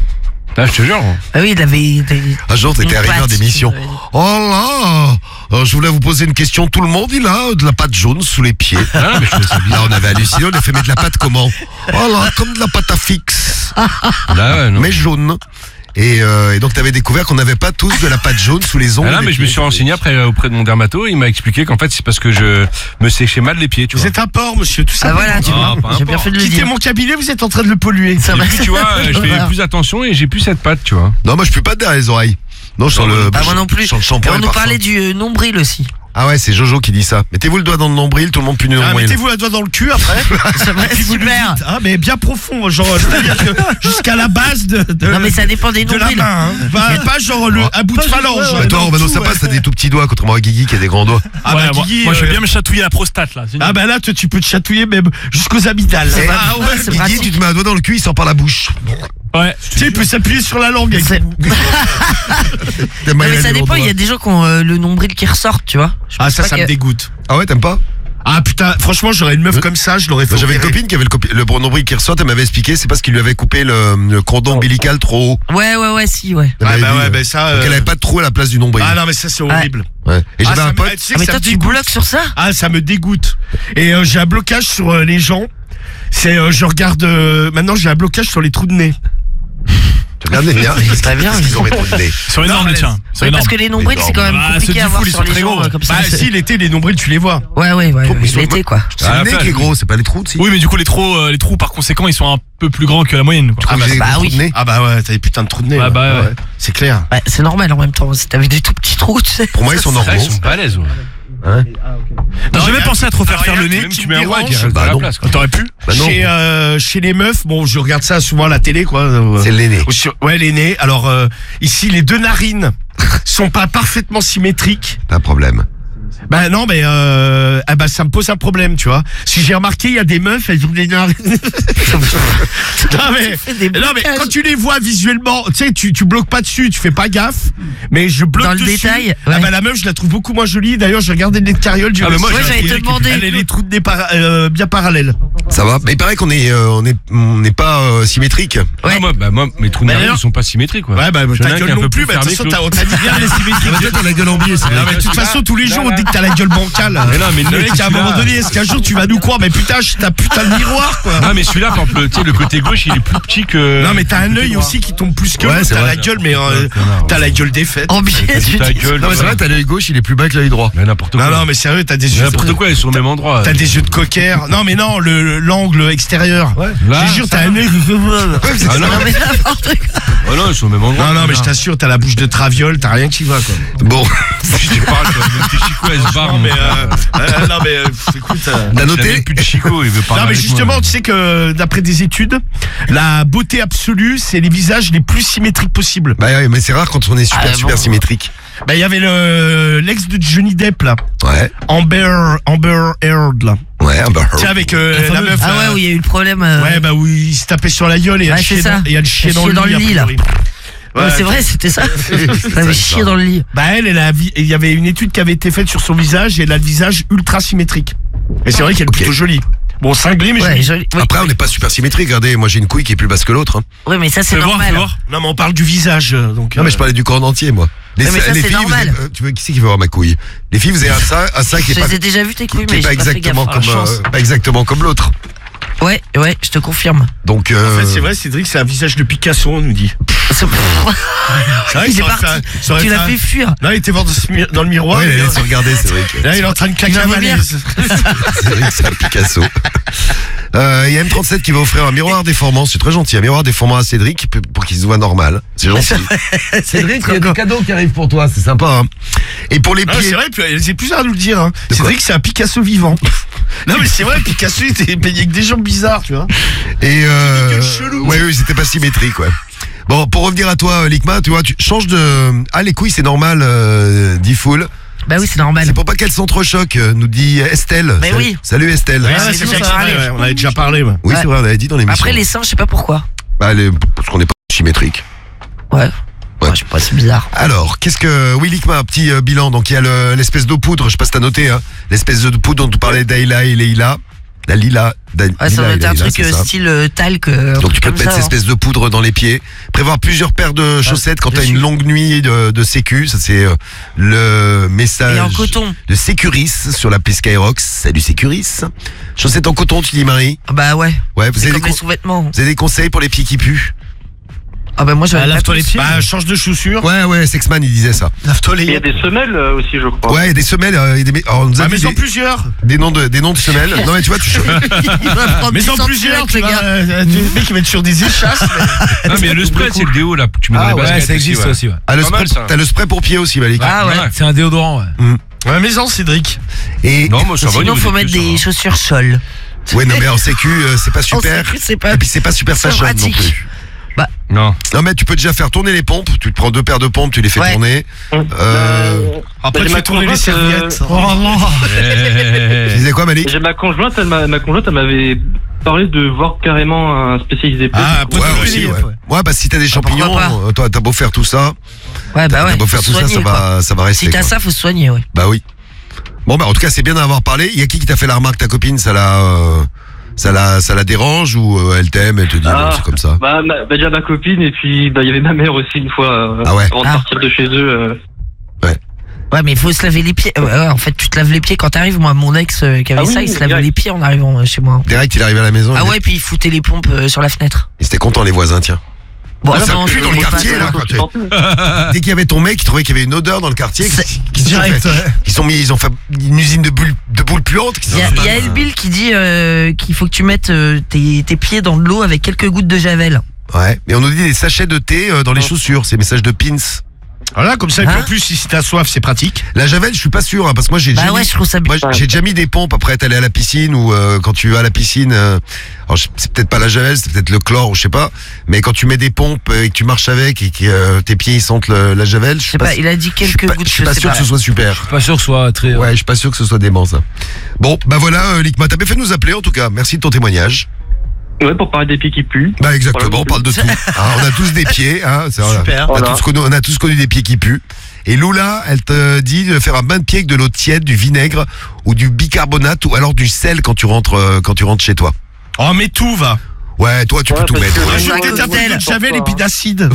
S3: Là, je te jure.
S2: Ah oui, il avait... il avait-
S1: Un jour, t'étais
S2: une
S1: arrivé en
S2: patte,
S1: démission.
S2: euh,
S1: Oh là, euh, je voulais vous poser une question. Tout le monde, il a de la pâte jaune sous les pieds.
S3: Ah, mais je trouvais ça
S1: Là, on avait halluciné. On a fait, mais de la pâte comment? Oh là, comme de la pâte à fixe,
S3: Là, ouais, non.
S1: mais jaune. Et, euh, et donc, t'avais découvert qu'on n'avait pas tous de la pâte jaune sous les ongles.
S3: Ah là,
S1: des
S3: mais je me
S1: pieds.
S3: suis renseigné après euh, auprès de mon dermato. Il m'a expliqué qu'en fait, c'est parce que je me séchais mal les pieds, tu
S7: Vous
S3: vois.
S7: êtes un porc, monsieur, tout ça.
S2: Ah voilà, tu
S3: Ah,
S2: vois,
S3: pas
S2: j'ai bien
S3: importe.
S2: fait de le
S7: Quittez
S2: dire.
S7: mon cabinet, vous êtes en train de le polluer.
S2: Ça
S3: Et
S2: va.
S3: puis, tu vois, euh, je fais plus attention et j'ai plus cette patte, tu vois.
S1: Non, moi, je pue pas derrière les oreilles. Non, je sens le.
S2: Ah moi non plus.
S1: Je sens le
S2: Et
S1: shampoing.
S2: on
S1: et le
S2: nous
S1: parfum.
S2: parlait du euh, nombril aussi.
S1: Ah ouais, c'est Jojo qui dit ça. Mettez-vous le doigt dans le nombril, tout le monde pue le
S7: Ah,
S1: nombril.
S7: mettez-vous la doigt dans le cul après.
S2: Ça va,
S7: Puis vous le
S2: super.
S7: dites. Ah, mais bien profond, genre, c'est-à-dire que jusqu'à la base de, de,
S2: Non mais ça dépend des
S7: de la
S2: nombrils.
S7: main, hein. Pas, pas genre le, un bout de phalange.
S1: Bah, toi, Romano, ça passe, t'as des tout petits doigts, contrairement à Guigui qui a des grands doigts.
S7: Ah,
S9: Ouais,
S7: bah,
S9: moi,
S7: Guigui,
S9: moi, je vais
S7: euh,
S9: bien me chatouiller la prostate, là. C'est
S7: Ah, bah là, toi, tu peux te chatouiller même jusqu'aux amygdales.
S1: Eh,
S7: Ah, ouais,
S2: c'est
S1: Guigui,
S2: pratique.
S1: tu te mets un doigt dans le cul, il sort par la bouche.
S9: Ouais.
S7: tu sais, il peut s'appuyer sur la langue. avec-
S2: C'est-
S1: T'as
S2: Non,
S1: mal
S2: mais
S1: à
S2: ça
S1: des
S2: dépend,
S1: grands
S2: il y a
S1: doigts.
S2: des gens qui ont euh, le nombril qui ressort, tu vois. Je
S7: Ah,
S2: pense
S7: ça,
S2: pas
S7: ça
S2: que-
S7: me dégoûte.
S1: Ah ouais, t'aimes pas?
S7: Ah, putain, franchement, j'aurais une meuf comme ça, je l'aurais fait.
S1: Moi, j'avais une
S7: opérer.
S1: copine qui avait le, copi- le bon nombril qui ressort, elle m'avait expliqué, c'est parce qu'il lui avait coupé le, le cordon ombilical trop haut.
S2: Ouais, ouais, ouais, si, ouais.
S1: Elle
S7: Ah,
S1: m'avait
S7: bah
S1: dit,
S7: ouais,
S1: euh,
S7: bah ça.
S1: Donc
S7: euh,
S1: elle avait pas de trou à la place du nombril.
S7: Ah, non, mais ça, c'est horrible.
S1: Ouais. Et
S7: Ah,
S1: j'avais
S7: ça
S1: un
S7: me-
S1: pote.
S7: tu sais
S2: Ah
S7: que
S2: mais
S7: ça
S2: toi
S7: me
S2: tu
S7: dégoûte.
S2: bloques sur ça?
S7: Ah, ça me dégoûte. Et euh, j'ai un blocage sur euh, les gens. C'est, euh, je regarde. euh, maintenant, j'ai un blocage sur les trous de nez.
S1: Tu regardes les miens.
S2: C'est très bien.
S1: Ils ont trop de nez.
S9: Ils sont énormes,
S7: mais-
S9: les tiens. Ils sont
S2: Oui, parce
S9: énormes.
S2: que les nombrils c'est quand même
S9: Ah, ceux
S2: compliqué
S9: du
S2: à voir
S9: full, ils
S2: sur
S9: sont
S2: les
S9: très
S2: gens
S9: gros.
S2: euh, comme ça.
S7: Bah,
S2: c'est-
S7: si, l'été, les nombrils, tu les vois.
S2: Ouais, ouais, ouais.
S1: Trop, mais ils sont-
S2: L'été quoi.
S1: C'est
S3: Ah,
S1: le
S3: la
S1: nez
S3: plage,
S1: qui est
S3: oui.
S1: gros, c'est pas les trous, si.
S9: Oui, mais du coup, les trous, euh, les trous, par conséquent, ils sont un peu plus grands que la moyenne, quoi.
S1: Ah, bah,
S2: bah oui.
S1: Nez.
S7: Ah, bah ouais, t'as des putains de trous de nez.
S9: Ah,
S7: là.
S9: bah ouais.
S7: C'est clair.
S2: Ouais, c'est normal en même temps. Si t'avais des tout petits trous, tu sais.
S1: Pour moi, ils sont
S3: Ah,
S1: normaux.
S3: ils sont pas à l'aise, ouais.
S9: Non,
S7: Non,
S9: j'ai même
S7: y a-
S9: pensé à te refaire
S7: alors,
S9: faire
S7: y a
S9: le
S7: un
S9: nez.
S7: truc
S3: Même
S7: qui
S3: tu
S7: me
S3: mets un
S7: dérange.
S3: wag, il reste
S1: Bah
S3: à la
S1: non.
S3: place, quoi.
S9: T'aurais pu?
S1: Bah non.
S7: Chez, euh, chez les meufs, bon, je regarde ça souvent à la télé, quoi. euh,
S1: C'est l'aîné.
S7: ou sur- Ouais, les nez. Alors, euh, ici, les deux narines sont pas parfaitement symétriques.
S1: Pas de problème.
S7: Bah non, mais euh, ah bah, ça me pose un problème, tu vois. Si j'ai remarqué, il y a des meufs, elles ont des narines. non, mais,
S2: fais des
S7: non, mais
S2: blocages.
S7: quand tu les vois visuellement, tu sais, tu, tu bloques pas dessus, tu fais pas gaffe. Mais je bloque
S2: Dans le
S7: dessus.
S2: détail,
S7: Ah
S2: ouais.
S7: bah la meuf, je la trouve beaucoup moins jolie. D'ailleurs, j'ai regardé le nez de Carriole du
S3: Ah, mais moi,
S2: Ouais,
S3: j'ai
S2: j'allais te
S3: trouvé
S2: demander.
S7: Elle a les trous de nez para- euh, bien parallèles.
S1: Ça va? Mais il paraît qu'on est, euh, on est, on n'est pas euh, symétrique.
S2: Ouais.
S3: Ah, moi, bah, moi, mes trous de
S7: Bah,
S3: narine,
S7: d'ailleurs-
S3: ils sont pas symétriques, quoi.
S7: Ouais, bah,
S3: J'en ai
S7: ta
S3: un qui est
S7: gueule
S3: un
S7: non
S3: peu
S7: plus, mais de toute
S3: fermé
S7: façon,
S3: que
S7: t'as-
S3: l'autre.
S7: on t'a dit bien les symétriques.
S1: Peut-être on a gueule en biais, c'est
S7: Non, mais de toute façon, tous les jours, on dit que t'as la gueule bancale.
S3: Mais non, mais
S7: Le
S3: le
S7: mec, à un moment donné, est-ce qu'un jour tu vas nous croire? Mais putain, je- t'as putain de miroir, quoi.
S3: Ah, mais celui-là, par exemple, tu sais, le côté gauche, il est plus petit que.
S7: Non, mais t'as un œil aussi qui tombe plus que
S1: Ouais,
S7: l'autre.
S1: c'est
S7: T'as
S1: vrai.
S7: la gueule, mais euh, t'as la gueule défaite.
S2: En biais, tu
S3: ta
S2: dis.
S3: gueule.
S1: Non, mais c'est vrai, t'as l'œil gauche, il est plus bas que l'œil droit.
S3: Mais n'importe quoi.
S7: Non, non, mais sérieux, t'as des yeux.
S3: N'importe quoi, ils sont au même endroit.
S7: T'as des yeux de cocker. Non, mais non, le le- l'angle extérieur.
S3: Là,
S7: Je te jure,
S3: ça
S7: t'as un œil.
S3: Ah non,
S2: Non mais n'importe quoi.
S3: oh non, ils sont au même endroit.
S7: Non, non, mais je t'assure, t'as la bouche de traviole, t'as rien qui va, quoi.
S1: Bon,
S3: Je te parle, quoi. Même tes chicots, elles se barrent.
S7: Non, mais,
S3: mon frère.
S7: euh, euh, non, mais, euh, écoute. euh,
S1: t'as
S3: Il a
S1: noté?
S3: même plus de chicots, il veut parler.
S7: Non, mais
S3: avec
S7: justement,
S3: moi.
S7: tu sais que d'après des études, la beauté absolue, c'est les visages les plus symétriques possibles.
S1: Bah ouais, mais c'est rare quand on est super,
S2: Ah,
S1: super
S2: bon.
S1: symétrique.
S7: Bah, il y avait le l'ex de Johnny Depp, là.
S1: Ouais,
S7: Amber, Amber Heard, là.
S1: ouais, bah,
S7: Tu sais, avec euh, la meuf.
S2: Ah ouais,
S7: là.
S2: où il y a eu le problème. euh,
S7: Ouais, bah, où il se tapait sur la gueule et elle
S2: Ouais,
S7: chiait
S2: c'est
S7: dans,
S2: ça.
S7: et elle chiait
S2: Elle
S7: dans,
S2: chiait dans
S7: le
S2: le
S7: lit.
S2: lit,
S7: a
S2: là.
S7: priori.
S2: ouais,
S7: Ouais,
S2: c'est vrai, c'était ça. Ça avait chié dans le lit.
S7: Bah, elle, elle a, vi- il y avait une étude qui avait été faite sur son visage et elle a le visage ultra symétrique. Et c'est vrai qu'elle est
S1: Ok.
S7: plutôt jolie. Bon, cinglée, mais
S2: Ouais,
S7: jolie.
S2: joli. Oui.
S1: Après, on n'est pas super symétrique. Regardez, moi j'ai une couille qui est plus basse que l'autre. Hein.
S2: Oui, mais ça c'est
S9: Fais voir,
S2: normal.
S9: fais voir.
S7: Non, mais on parle du visage, euh, donc.
S1: Non, mais
S7: euh,
S1: je parlais du corps entier, moi. Les,
S2: Ouais, mais ça,
S1: les
S2: c'est
S1: filles, vous
S2: normal.
S1: avez- euh, tu veux, qui c'est qui veut voir ma couille? Les filles, vous avez un ça, un ça qui est
S2: Je
S1: pas,
S2: les ai déjà vu tes
S1: qui
S2: couilles,
S1: est
S2: mais
S1: pas
S2: j'ai pas fait
S1: exactement
S2: gaffe.
S1: comme,
S2: Ah, chance.
S1: euh, pas exactement comme l'autre.
S2: Ouais, ouais, je te confirme.
S1: Donc,
S7: En
S1: euh,
S7: fait, c'est vrai, Cédric, c'est un visage de Picasso, on nous dit.
S2: C'est-
S7: C'est vrai
S2: Il
S7: que
S2: est
S7: ça aurait
S2: parti.
S7: fait un- ça aurait
S2: Tu
S7: fait
S2: l'as
S7: un-
S2: fait fuir.
S7: Là, il était voir dans, ce mi- dans le miroir.
S1: ouais,
S7: et
S1: allez
S7: là,
S1: se regarder, c'est vrai. que-
S7: là, il est en train de claquer
S2: Il
S7: un
S2: va vomir.
S7: malaise.
S1: C'est vrai que c'est un Picasso. Euh, Il y a M trente-sept qui va offrir un miroir déformant, c'est très gentil, un miroir déformant à Cédric pour qu'il se voit normal. C'est gentil. Cédric, il y a des cadeaux qui arrivent pour toi, c'est sympa. Hein. Et pour les
S7: Non,
S1: pieds,
S7: c'est vrai, puis, euh, c'est plus à nous le dire. Hein.
S1: De quoi
S7: Cédric, c'est un Picasso vivant. Non, mais c'est vrai, Picasso, il était payé avec des gens bizarres, tu vois.
S1: et euh,
S7: Quel chelou.
S1: ouais, oui, c'était pas symétrique, ouais. Bon, pour revenir à toi, Likma, tu vois, tu changes de. Ah, les couilles, c'est normal, euh, dit Full.
S2: Bah oui, c'est normal.
S1: C'est pour pas qu'elle s'entrechoque, euh, nous dit Estelle.
S2: Mais
S1: Salut-
S2: oui.
S1: Salut Estelle.
S2: Ouais,
S7: Ah,
S2: c'est
S7: c'est
S2: déjà
S7: bon, ça,
S2: parlé.
S7: ouais, on avait déjà parlé. Ouais.
S1: Oui,
S2: Ouais.
S1: c'est vrai, on avait dit dans l'émission.
S2: Après les seins, je sais pas pourquoi.
S1: Bah, les- parce qu'on n'est pas symétrique.
S2: Ouais. Ouais, je sais pas, c'est bizarre.
S1: Alors, qu'est-ce que. Oui, Likma, un petit euh, bilan. Donc, il y a le- l'espèce d'eau poudre, je sais pas si t'as noté, hein. L'espèce de poudre dont tu parlais d'Aïla et Leïla. La Lila. Da-
S2: Ouais, ça
S1: Lila
S2: doit
S1: et
S2: être un
S1: Leïla,
S2: truc
S1: c'est
S2: euh,
S1: ça.
S2: style euh, talc. euh, un
S1: Donc
S2: truc
S1: tu peux
S2: comme
S1: te mettre
S2: ça,
S1: cette
S2: hein.
S1: espèce de poudre dans les pieds. Prévoir plusieurs paires de chaussettes quand t'as
S2: dessus.
S1: une longue nuit de, de sécu. Ça c'est euh, le message
S2: Et en coton.
S1: de Sécuris sur l'appli Skyrock. Salut Sécuris. Chaussettes en coton, tu dis Marie?
S2: Ah bah ouais.
S1: Ouais, vous
S2: C'est
S1: avez, des
S2: comme les
S1: con-
S2: sous-vêtements.
S1: vous avez des conseils pour les pieds qui puent?
S2: Ah bah moi
S4: Ah,
S2: j'avais pas
S4: lave-toi les
S2: tous.
S4: pieds.
S7: Bah, change de chaussures.
S1: Ouais, ouais, Sexman il disait ça.
S4: Lave-toi les
S6: Il y a des semelles euh, aussi, je crois.
S1: Ouais, il y a des semelles, euh, et des, mé- alors, on nous a
S7: Ah,
S1: dit
S7: mais
S1: des,
S7: en plusieurs.
S1: des noms de, des noms de semelles. Non mais tu vois, tu cho-
S2: Il va prendre
S7: Mais
S2: dix
S7: en plusieurs,
S2: centimètres,
S7: tu
S2: le
S7: vas,
S2: gars.
S7: euh, tu- le mec qui va être sur des échasses. mais-
S3: Non, mais le spray, c'est le déo, là, que tu mets dans
S1: Ah
S3: les
S1: ouais,
S3: baskets
S4: ça existe
S3: ouais.
S4: aussi, ouais.
S1: ah, le
S3: Pas
S1: spray,
S3: mal, ça.
S1: t'as le spray pour pied aussi, Malik.
S2: Ah ouais.
S4: C'est un déodorant, ouais.
S7: Ouais, mais en Cédric.
S1: Et
S3: Non, moi, ça va. au
S2: Sinon
S3: niveau
S2: faut
S3: des
S2: mettre
S3: puces,
S2: des
S3: ça
S2: chaussures sol.
S1: ouais, non mais en sécu, euh, c'est pas
S2: En
S1: super.
S2: sécu, c'est pas-
S1: Et puis c'est pas super
S2: c'est
S1: fashion non
S2: pratique.
S1: plus.
S3: va. Non.
S1: Non mais tu peux déjà faire tourner les pompes. Tu te prends deux paires de pompes, tu les fais
S2: Ouais.
S1: tourner. Euh,
S6: Euh,
S7: Après,
S6: j'ai
S7: tu
S6: ma
S7: fais tourner les
S6: conjointe, euh,
S7: serviettes.
S4: Oh là.
S1: Tu disais quoi, Malik?
S6: J'ai ma conjointe, elle m'a, ma conjointe, elle m'avait parlé de voir carrément un spécialisé.
S7: Ah,
S1: Ouais,
S7: Ouais,
S1: aussi,
S7: ouais.
S1: ouais. Ouais, bah si t'as des champignons,
S2: pourquoi pas.
S1: euh, toi t'as beau faire tout ça,
S2: Ouais, bah ouais.
S1: t'as beau faire
S2: faut
S1: tout ça,
S2: soigner,
S1: ça
S2: quoi.
S1: va, ça va rester.
S2: Si t'as
S1: quoi.
S2: ça, faut se soigner, ouais.
S1: Bah oui. Bon bah en tout cas c'est bien d'en avoir parlé. Il y a qui qui t'a fait la remarque, ta copine, ça la, euh, ça la, ça la dérange ou euh, elle t'aime, elle te dit
S6: Ah.
S1: non c'est comme ça.
S6: Bah, ma- bah, déjà ma copine et puis bah il y avait ma mère aussi une fois euh,
S1: Ah ouais.
S6: avant de
S2: Ah.
S6: partir de chez eux. euh.
S2: Ouais, mais il faut se laver les pieds. Ouais, ouais, en fait, tu te laves les pieds quand t'arrives. Moi, mon ex euh, qui avait
S6: Ah oui,
S2: ça, il se lavait
S6: direct.
S2: les pieds en arrivant euh, chez moi.
S1: Direct il est arrivé à la maison.
S2: Ah
S1: il,
S2: ouais, puis il foutait les pompes euh, sur la fenêtre.
S1: il était content les voisins tiens.
S2: Bon,
S1: Ah, ça
S2: non,
S1: pue
S2: je
S1: dans le
S2: voulais pas
S1: quartier,
S2: ça.
S1: là. quoi, tu- Dès qu'il y avait ton mec, il trouvait qu'il y avait une odeur dans le quartier.
S2: C'est-
S1: Qui, qui se sont
S4: Direct,
S1: fait-
S4: ouais.
S1: Ils sont mis, ils ont fait une usine de boules, de boules puantes. qui
S2: Il y a,
S1: sont-
S2: il y a Elbil qui dit euh, qu'il faut que tu mettes euh, tes, tes pieds dans de l'eau avec quelques gouttes de javel.
S1: Ouais. Mais on nous dit des sachets de thé euh, dans les chaussures. C'est message de pins.
S7: Voilà, comme ça, et puis
S2: Hein
S7: en plus, si t'as soif, c'est pratique.
S1: La javel, je suis pas sûr, hein, parce que moi j'ai
S2: Bah
S1: déjà
S2: ouais,
S1: mis-
S2: je trouve ça
S1: Moi,
S2: bien.
S1: j'ai déjà mis des pompes après être allé à la piscine ou euh, quand tu vas à la piscine. euh, alors je- c'est peut-être pas la javel, c'est peut-être le chlore ou je sais pas. Mais quand tu mets des pompes euh, et que tu marches avec et que euh, tes pieds ils sentent le- la javel, je
S2: Je
S1: sais
S2: sais pas,
S1: si-
S2: il a dit
S1: je suis
S2: quelques
S1: pas,
S2: gouttes.
S1: je suis pas
S2: sais
S1: sûr que ce soit super.
S4: Pas sûr que ce soit très.
S1: Ouais, je suis pas sûr que ce soit dément ça. Bon, bah voilà, euh, Likma, t'as bien fait de nous appeler en tout cas. Merci de ton témoignage.
S6: Ouais, pour parler des pieds qui puent.
S1: Bah exactement,
S6: Voilà.
S1: on parle de tout. Hein, on a tous des pieds, hein, c'est vrai.
S4: Super.
S1: On a,
S6: Voilà.
S1: tous connu, on a tous connu des pieds qui puent. Et Lula, elle te dit de faire un bain de pied avec de l'eau tiède, du vinaigre ou du bicarbonate ou alors du sel quand tu rentres euh, quand tu rentres chez toi.
S7: Oh, mais tout va.
S1: Ouais, toi tu
S6: Ouais,
S1: peux tout
S6: parce
S1: mettre.
S6: que-
S1: ouais.
S6: Ouais,
S7: Je
S6: ouais,
S7: vais
S6: ouais,
S7: un peu
S6: ouais,
S7: de javel
S6: ouais.
S7: et puis d'acide.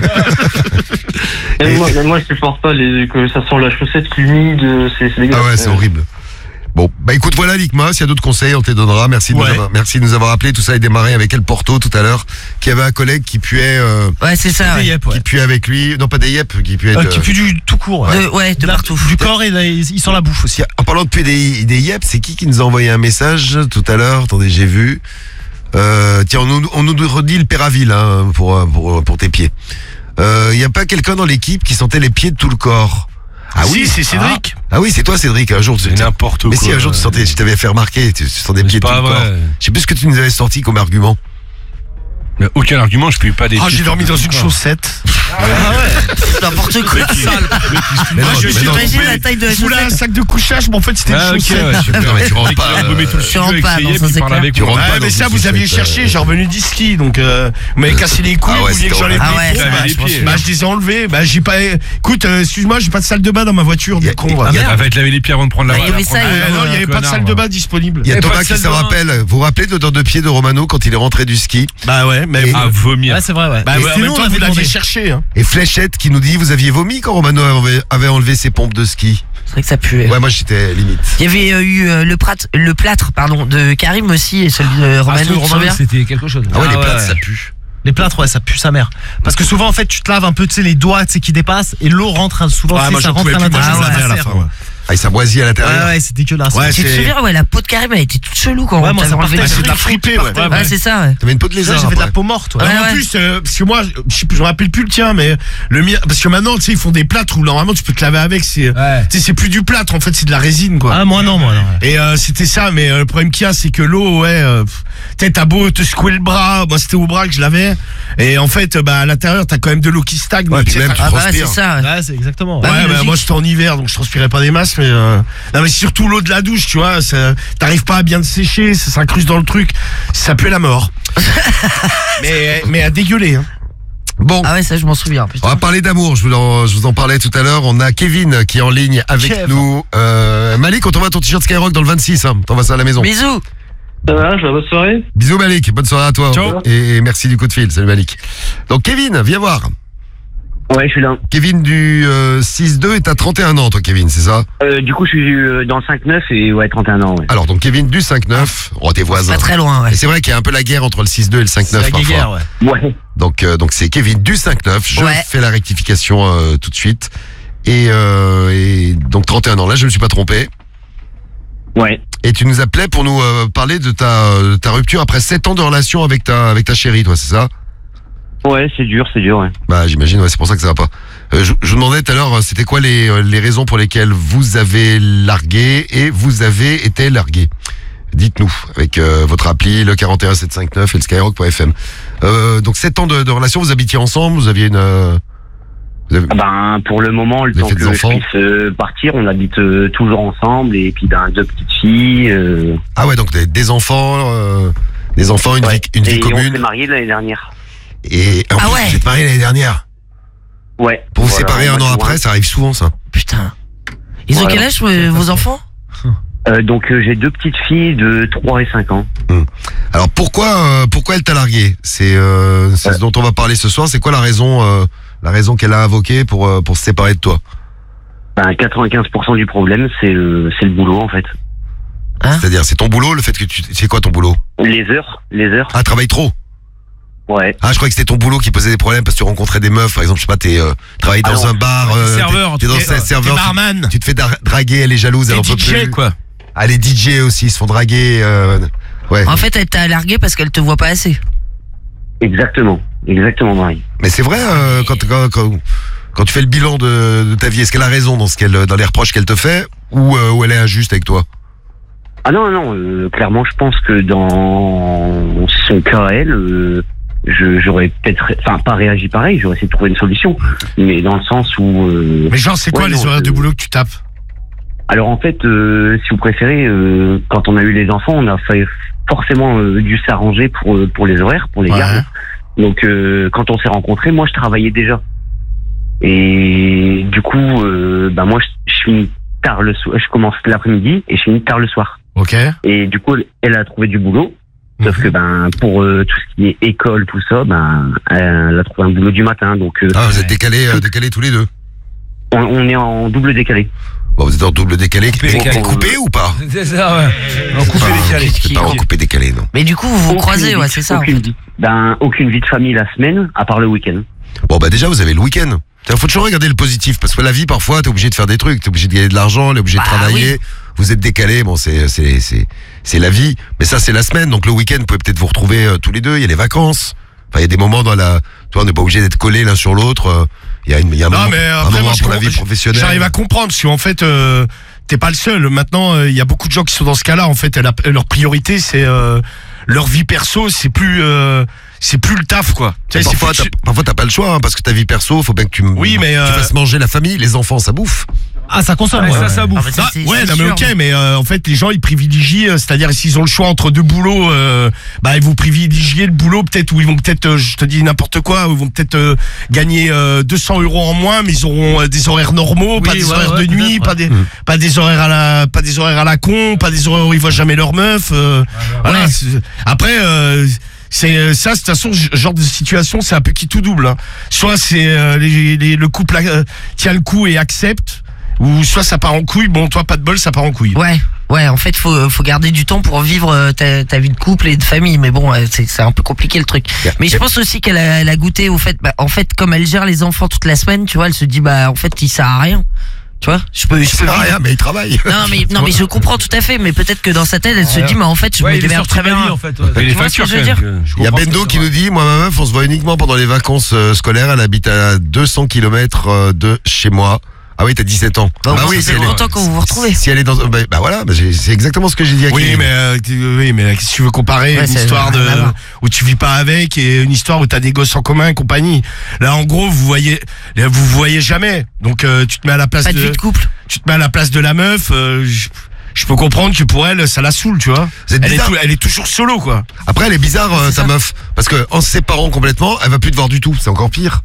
S6: Mais moi, mais moi, je supporte pas les, que ça sent la chaussette humide, euh, c'est, c'est dégueulasse.
S1: Ah ouais, c'est horrible. Bon, bah écoute, voilà Likma, s'il y a d'autres conseils, on te les donnera. Merci de,
S7: Ouais.
S1: nous avoir, merci de nous avoir appelé. Tout ça est démarré avec El Porto tout à l'heure, qui avait un collègue qui puait, euh,
S2: Ouais, c'est ça.
S4: Des
S2: Ouais,
S4: yep, ouais.
S1: qui puait avec lui. Non, pas des yep, qui puait.
S4: Euh,
S1: de-
S4: qui pue du tout court. Ouais.
S2: de, ouais, de
S4: La-
S2: partout.
S4: Du corps et là, il il sent la bouffe aussi.
S1: Tiens, en parlant de puer des, des yep, c'est qui qui nous a envoyé un message tout à l'heure? Attendez, j'ai vu. Euh, tiens, on nous, on nous redit le Péraville hein, pour, pour, pour tes pieds. Il euh, y a pas quelqu'un dans l'équipe qui sentait les pieds de tout le corps? Ah
S7: Si,
S1: oui,
S7: c'est Cédric.
S1: ah oui, c'est toi Cédric. Un jour, tu-
S3: C'est n'importe quoi.
S1: mais si un jour tu sentais, je t'avais fait remarquer, tu, tu sentais des pieds
S3: C'est
S1: de tout
S3: pas
S1: le corps.
S3: vrai.
S1: Je sais plus ce que tu nous avais sorti comme argument.
S3: Mais aucun argument, je puis pas des.
S7: Ah, j'ai dormi dans une chaussette.
S2: Ah ouais. N'importe quoi.
S1: Mais non,
S7: je
S1: mais
S7: suis
S1: non.
S2: T'imagines la taille de la
S7: Je voulais un
S2: chaussette?
S7: sac de couchage, mais en fait, c'était
S3: Ah,
S7: une
S3: ok,
S7: chaussette.
S3: ouais, super.
S1: Non, mais tu rentres pas.
S3: Vous mettez tout le
S1: euh,
S2: Tu rentres
S3: studio
S2: pas,
S3: avec
S2: non,
S3: Seyé,
S2: ça,
S3: puis
S2: c'est
S3: parle
S2: clair.
S3: avec
S1: Tu
S3: moi.
S1: rentres pas
S7: Ouais,
S1: dans
S7: mais ça,
S1: une
S7: vous aviez
S1: chaussette,
S7: cherché,
S1: euh.
S7: j'ai revenu du ski, donc euh, vous m'avez cassé les couilles,
S1: Ah ouais,
S7: vous vouliez que
S1: c'était
S7: j'enlève
S2: horrible.
S7: les
S2: Ah ouais,
S7: pompes,
S3: c'est
S7: bah,
S3: vrai,
S7: je
S3: les pieds.
S7: bah, je les ai enlevés, bah j'ai pas. Écoute, euh, excuse-moi, j'ai pas de salle de bain dans ma voiture,
S1: Y
S7: du
S1: a-
S7: con.
S1: y a-
S7: va.
S1: y a-
S3: Elle va te laver les pieds avant de prendre la
S2: Bah, il y
S3: voie,
S2: avait
S3: prendre
S2: ça,
S3: la-
S2: il y
S7: Euh, non, il n'y avait pas de
S3: Connard,
S7: salle de
S3: moi.
S7: bain disponible.
S1: Il y a
S3: Et pas
S1: Thomas
S3: de
S1: qui
S3: salle
S1: se
S3: de bain.
S1: rappelle. Vous vous rappelez de dans deux pieds de Romano quand il est rentré du ski?
S7: Bah ouais, mais.
S1: Et-
S3: À vomir.
S8: Ouais, c'est vrai, ouais.
S7: Bah
S8: Et
S7: ouais, en
S8: sinon,
S7: même
S8: on
S7: temps,
S8: avait
S7: vous l'aviez
S8: demandé.
S7: cherché, hein.
S1: Et Fléchette qui nous dit vous aviez vomi quand Romano avait, avait enlevé ses pompes de ski.
S2: C'est vrai que ça puait.
S1: Ouais, moi j'étais limite.
S2: Il y avait euh, eu euh, le, prat- le plâtre pardon, de Karim aussi et celui de
S8: Ah,
S2: Romano,
S8: celui de
S2: tu te
S8: Romano,
S2: souviens?
S8: c'était quelque chose.
S1: Ah ouais, les
S8: Ah,
S1: plâtres ça pue.
S8: Les plâtres, ouais, ça pue sa mère. Parce que souvent, en fait, tu te laves un peu, tu sais, les doigts, tu sais, qui dépassent, et l'eau rentre hein, souvent,
S7: Ouais,
S8: tu sais,
S7: moi
S8: ça
S7: j'en
S8: rentre
S7: pouvais
S8: à
S7: plus, moi je
S8: l'intérieur.
S7: les
S2: Ah
S7: avais à la
S8: ouais,
S7: fin. ouais.
S1: Ah, et ça boisit à l'intérieur.
S8: Ouais, ouais, c'est dégueulasse.
S7: Ouais,
S2: Tu te
S7: c'est-
S2: souviens, ouais, la peau de Karim elle était toute chelou quand
S8: Ouais,
S2: on
S8: moi,
S2: t'avait
S8: ça
S2: enlevé
S8: partait,
S2: les
S7: c'est de la
S2: trucs.
S7: fripée, ouais.
S2: Ouais, c'est ça, ouais.
S1: T'avais une peau de
S8: Là,
S1: lézard.
S8: j'avais de la
S1: après.
S8: peau morte, ouais.
S2: Ouais,
S7: en
S2: ouais.
S7: plus, euh, parce que moi, je sais plus, je me rappelle plus le tien, mais le mien, parce que maintenant, tu sais, ils font des plâtres où normalement tu peux te laver avec, c'est,
S8: Ouais.
S7: tu sais, c'est plus du plâtre, en fait, c'est de la résine, quoi.
S8: Ah, moi, non, moi, non. ouais.
S7: Et euh, c'était ça, mais euh, le problème qu'il y a, c'est que l'eau, ouais, euh, pff, tu sais, t'as beau te secouer le bras, moi c'était au bras que je l'avais, et en fait, euh, bah à l'intérieur, t'as quand même de l'eau qui stagne.
S1: Ouais,
S7: donc,
S1: puis
S7: tu sais,
S1: même, tu
S7: t'as-
S2: Ah bah ouais, c'est
S1: transpires.
S2: ça. Ouais.
S8: Ouais, c'est exactement.
S2: Bah
S7: Ouais,
S2: oui,
S7: bah,
S2: logique.
S7: moi j'étais en hiver, donc je transpirais pas des masses, mais euh, non, mais surtout l'eau de la douche, tu vois, ça- t'arrives pas à bien te sécher, ça s'incruste dans le truc, ça pue la mort. mais mais à dégueuler. Hein.
S1: Bon.
S2: Ah ouais, ça je m'en souviens. Putain.
S1: On va parler d'amour, je vous, en, je vous en parlais tout à l'heure. On a Kevin qui est en ligne avec
S8: Kev.
S1: nous. Euh, Malik, on t'envoie ton t-shirt Skyrock dans le vingt-six. Hein. T'envoies ça à la maison.
S2: Bisous.
S6: Ça va, je bonne soirée.
S1: Bisous Malik, bonne soirée à toi.
S3: Ciao.
S1: Et merci du coup de fil, salut Malik. Donc Kevin, viens voir.
S6: Ouais, je suis là.
S1: Kevin du euh, six deux et t'as trente et un ans toi Kevin, c'est ça?
S6: Euh, du coup, je suis euh, dans le cinq neuf et ouais, trente et un ans, ouais.
S1: Alors donc Kevin du cinq neuf, oh t'es voisin.
S2: Pas très loin, ouais.
S1: Et c'est vrai qu'il y a un peu la guerre entre le six deux et le cinq
S8: C'est
S1: neuf
S8: la
S1: parfois.
S8: guéguerre, ouais.
S6: Ouais.
S1: Donc euh, donc c'est Kevin du cinq neuf, je
S2: Ouais.
S1: fais la rectification euh, tout de suite. Et, euh, et donc trente et un ans, là je me suis pas trompé.
S6: Ouais.
S1: Et tu nous appelais pour nous euh, parler de ta, de ta rupture après sept ans de relation avec ta, avec ta chérie, toi, c'est ça?
S6: Ouais, c'est dur, c'est dur, ouais.
S1: Bah j'imagine, ouais, c'est pour ça que ça va pas. Euh, je, je vous demandais tout à l'heure, euh, c'était quoi les, euh, les raisons pour lesquelles vous avez largué et vous avez été largué? Dites-nous, avec euh, votre appli, le quarante et un sept cent cinquante-neuf et le skyrock point f m. Euh, donc sept ans de, de relation, vous habitiez ensemble, vous aviez une... euh, vous avez-
S6: Ah ben, pour le moment, le
S1: Vous avez
S6: temps
S1: fait
S6: que
S1: des
S6: je
S1: enfants
S6: puisse euh, partir, on habite euh, toujours ensemble et puis ben deux petites filles. Euh,
S1: Ah ouais, donc des, des enfants, euh, des enfants, une
S6: ouais.
S1: vie, une vie
S6: et on s'est
S1: commune.
S6: mariés l'année dernière.
S1: Et en
S2: Ah
S1: plus,
S2: ouais.
S1: vous êtes mariés l'année dernière.
S6: Ouais.
S1: Pour vous
S6: Voilà,
S1: séparer
S6: au
S1: un
S6: mois
S1: an
S6: de
S1: après,
S6: juin.
S1: ça arrive souvent ça.
S2: Putain. Ils ont
S6: Voilà.
S2: quel âge euh, vos enfants?
S6: Euh, donc euh, j'ai deux petites filles de trois et cinq ans.
S1: Alors pourquoi euh, pourquoi elle t'a largué? C'est euh, c'est ce dont on va parler ce soir. C'est quoi la raison euh, la raison qu'elle a invoquée pour euh, pour se séparer de toi?
S6: Ben, quatre-vingt-quinze pour cent du problème, c'est le, c'est le boulot en fait.
S1: C'est-à-dire c'est ton boulot, le fait que tu c'est quoi ton boulot?
S6: Les heures, les heures.
S1: Ah, travaille trop.
S6: Ouais.
S1: Ah, je croyais que c'était ton boulot qui posait des problèmes parce que tu rencontrais des meufs, par exemple, je sais pas, t'es euh, travailles dans
S6: Ah non.
S1: un bar, euh,
S8: serveur,
S1: t'es, t'es dans
S8: t'es-
S1: un serveur,
S7: T'es
S1: tu-
S7: barman.
S1: tu te fais dar- draguer, elle est jalouse, elle en
S7: T'es
S1: peut
S7: D J,
S1: plus.
S7: quoi.
S1: Ah, les D J aussi, ils se font draguer. Euh, ouais.
S2: En fait, elle t'a largué parce qu'elle te voit pas assez.
S6: Exactement. Exactement, Marie.
S1: Mais c'est vrai euh, quand, quand quand quand tu fais le bilan de, de ta vie, est-ce qu'elle a raison dans ce qu'elle dans les reproches qu'elle te fait ou euh, ou elle est injuste avec toi?
S6: Ah non, non, euh, clairement, je pense que dans son cas, elle, euh, je, j'aurais peut-être, ré- enfin, pas réagi pareil, j'aurais essayé de trouver une solution, mais dans le sens où... euh,
S7: Mais genre, c'est quoi
S6: Ouais,
S7: les
S6: non,
S7: horaires de
S6: euh,
S7: boulot que tu tapes?
S6: Alors en fait, euh, si vous préférez, euh, quand on a eu les enfants, on a fait forcément euh, dû s'arranger pour euh, pour les horaires, pour les
S7: Ouais.
S6: gardes. Donc euh, quand on s'est rencontrés, moi je travaillais déjà. Et du coup, euh, bah moi je, je finis tard le soir, je commence l'après-midi et je finis tard le soir.
S7: Ok.
S6: Et du coup, elle a trouvé du boulot. Sauf
S7: Mhm.
S6: que ben pour euh, tout ce qui est école, tout ça, ben elle a trouvé un boulot du matin. Donc euh,
S1: Ah, vous êtes décalés euh, décalés tous les deux.
S6: on, on est en double décalé.
S1: Bon, vous êtes en double décalé.
S8: Coupé,
S1: Coupé,
S8: décalé.
S1: coupé ou pas?
S8: C'est ça, ouais. On coupe
S1: Pas-
S8: les calés.
S1: C'est pas en coupé décalé, non.
S2: Mais du coup, vous vous
S6: Aucune
S2: croisez,
S6: vie-
S2: ouais, c'est ça. En
S6: Aucune
S2: fait.
S6: vie. Ben aucune vie de famille la semaine, à part le week-end.
S1: Bon, bah déjà, vous avez le week-end. Il faut toujours regarder le positif parce que la vie, parfois, t'es obligé de faire des trucs, t'es obligé de gagner de l'argent, t'es obligé
S2: Bah
S1: de travailler. Vous êtes décalé, bon, c'est c'est c'est c'est la vie. Mais ça, c'est la semaine. Donc le week-end, vous pouvez peut-être vous retrouver euh, tous les deux. Il y a les vacances. Enfin, il y a des moments dans la. Toi, on n'est pas obligé d'être collés l'un sur l'autre. euh, Il y a une, il y a un
S7: Non,
S1: moment,
S7: mais
S1: un
S7: après,
S1: moment
S7: moi, je
S1: pour la
S7: comprends-
S1: vie professionnelle.
S7: J'arrive à comprendre, parce qu'en fait, euh, t'es pas le seul. Maintenant, il y a beaucoup de gens qui sont dans ce cas-là. En fait, la- leur priorité, c'est euh, leur vie perso, c'est plus, euh, c'est plus le taf, quoi. Tu sais, c'est
S1: Parfois,
S7: plus-
S1: t'as, parfois, t'as pas le choix, hein, parce que ta vie perso, faut bien que tu, m-
S7: Oui, mais,
S1: tu
S7: euh,
S1: fasses manger la famille, les enfants, ça bouffe.
S8: Ah, ça consomme,
S9: Ouais,
S8: ouais.
S9: ça, ça
S2: Ah,
S9: bouffe.
S2: mais ça,
S7: Ah,
S2: c'est-
S7: ouais,
S2: c'est
S7: non mais
S2: sûr.
S7: ok, mais euh, en fait les gens ils privilégient, euh, c'est-à-dire s'ils ont le choix entre deux boulots, euh, bah ils vont privilégier le boulot peut-être où ils vont peut-être, euh, je te dis n'importe quoi, où ils vont peut-être euh, gagner euh, deux cents euros en moins, mais ils auront euh, des horaires normaux, pas
S8: Oui,
S7: des
S8: ouais,
S7: horaires
S8: ouais,
S7: de nuit,
S8: peut-être,
S7: pas
S8: ouais.
S7: des,
S1: Mm.
S7: pas des horaires à la, pas des horaires à la con, pas des horaires où ils voient jamais leur meuf. euh, voilà. c'est- Après. Euh, c'est euh, ça, de toute façon, ce genre de situation, c'est un peu qui tout double. Hein. Soit c'est euh, les, les- le couple euh, tient le coup et accepte, ou soit ça part en couille. Bon, toi, pas de bol, ça part en couille.
S2: Ouais, ouais, en fait, faut, faut garder du temps pour vivre euh, ta, ta vie de couple et de famille. Mais bon, euh, c'est, c'est un peu compliqué le truc. Mais je pense aussi qu'elle a, elle a goûté au fait, bah, en fait, comme elle gère les enfants toute la semaine, tu vois, elle se dit, bah, en fait, il sert à rien. Tu vois, je peux, je
S1: Ça
S2: peux
S1: sert à
S2: vivre.
S1: rien, mais ils travaillent.
S2: Non, mais, non, mais je comprends tout à fait, mais peut-être que dans sa tête, elle se dit, mais en fait, je
S9: Ouais,
S2: me
S9: il est
S2: démerde
S9: sorti
S2: très
S9: de la
S2: bien.
S9: vie, en fait.
S3: Et les
S2: Tu vois ce que
S3: factures,
S2: je veux
S3: quand
S2: dire
S3: même, que- je
S1: Il y a
S3: comprends
S1: Bendo
S3: ça,
S1: qui
S3: ouais.
S1: nous dit, moi ma meuf, on se voit uniquement pendant les vacances euh, scolaires, elle habite à deux cents kilomètres de chez moi. Ah oui, t'as dix-sept ans.
S2: Bon,
S1: bah
S2: bon,
S1: oui,
S2: ça
S1: si
S2: fait
S1: elle est-
S2: longtemps que vous vous retrouvez.
S1: Si elle est dans, bah, bah voilà, bah j'ai- c'est exactement ce que j'ai dit à
S7: Oui,
S1: Kevin.
S7: mais euh, tu- oui, mais qu'est-ce que tu veux comparer
S2: Ouais,
S7: une
S2: c'est-
S7: histoire de
S2: rien à voir.
S7: où tu vis pas avec et une histoire où t'as des gosses en commun et compagnie. Là, en gros, vous voyez, vous vous voyez jamais. Donc, euh, tu te mets à la place
S2: Pas de
S7: de,
S2: vie de couple.
S7: tu te mets à la place de la meuf. euh, je, je peux comprendre que pour elle, ça la saoule, tu vois.
S1: C'est
S7: Elle est,
S1: bizarre.
S7: tou- elle est toujours solo, quoi.
S1: Après, elle est bizarre, euh,
S2: C'est
S1: ta
S2: ça.
S1: meuf. Parce que en se séparant complètement, elle va plus te voir du tout. C'est encore pire.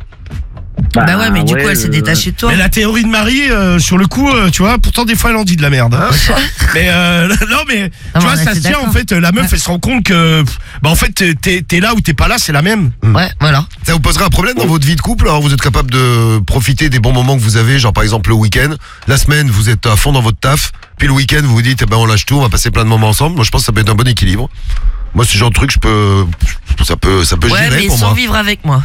S2: Bah ouais, mais du
S6: ouais,
S2: coup, elle s'est
S6: euh,
S2: détachée de toi.
S7: Mais la théorie de Marie, euh, sur le coup, euh, tu vois, pourtant des fois elle en dit de la merde. hein. mais euh, non, mais tu
S2: mais
S7: vois,
S2: on
S7: ça
S2: était
S7: se tient en
S2: d'accord.
S7: fait. La meuf,
S2: Ouais.
S7: elle se rend compte que, pff, bah en fait, t'es t'es là ou t'es pas là, c'est la même.
S2: Ouais, voilà.
S1: Ça vous posera un problème dans votre vie de couple? Alors vous êtes capable de profiter des bons moments que vous avez, genre par exemple le week-end. La semaine, vous êtes à fond dans votre taf. Puis le week-end, vous vous dites, eh ben on lâche tout, on va passer plein de moments ensemble. Moi, je pense que ça peut être un bon équilibre. Moi, ce genre de truc, je peux, ça peut, ça peut
S2: Ouais,
S1: gérer
S2: mais
S1: pour
S2: sans
S1: moi.
S2: vivre avec moi.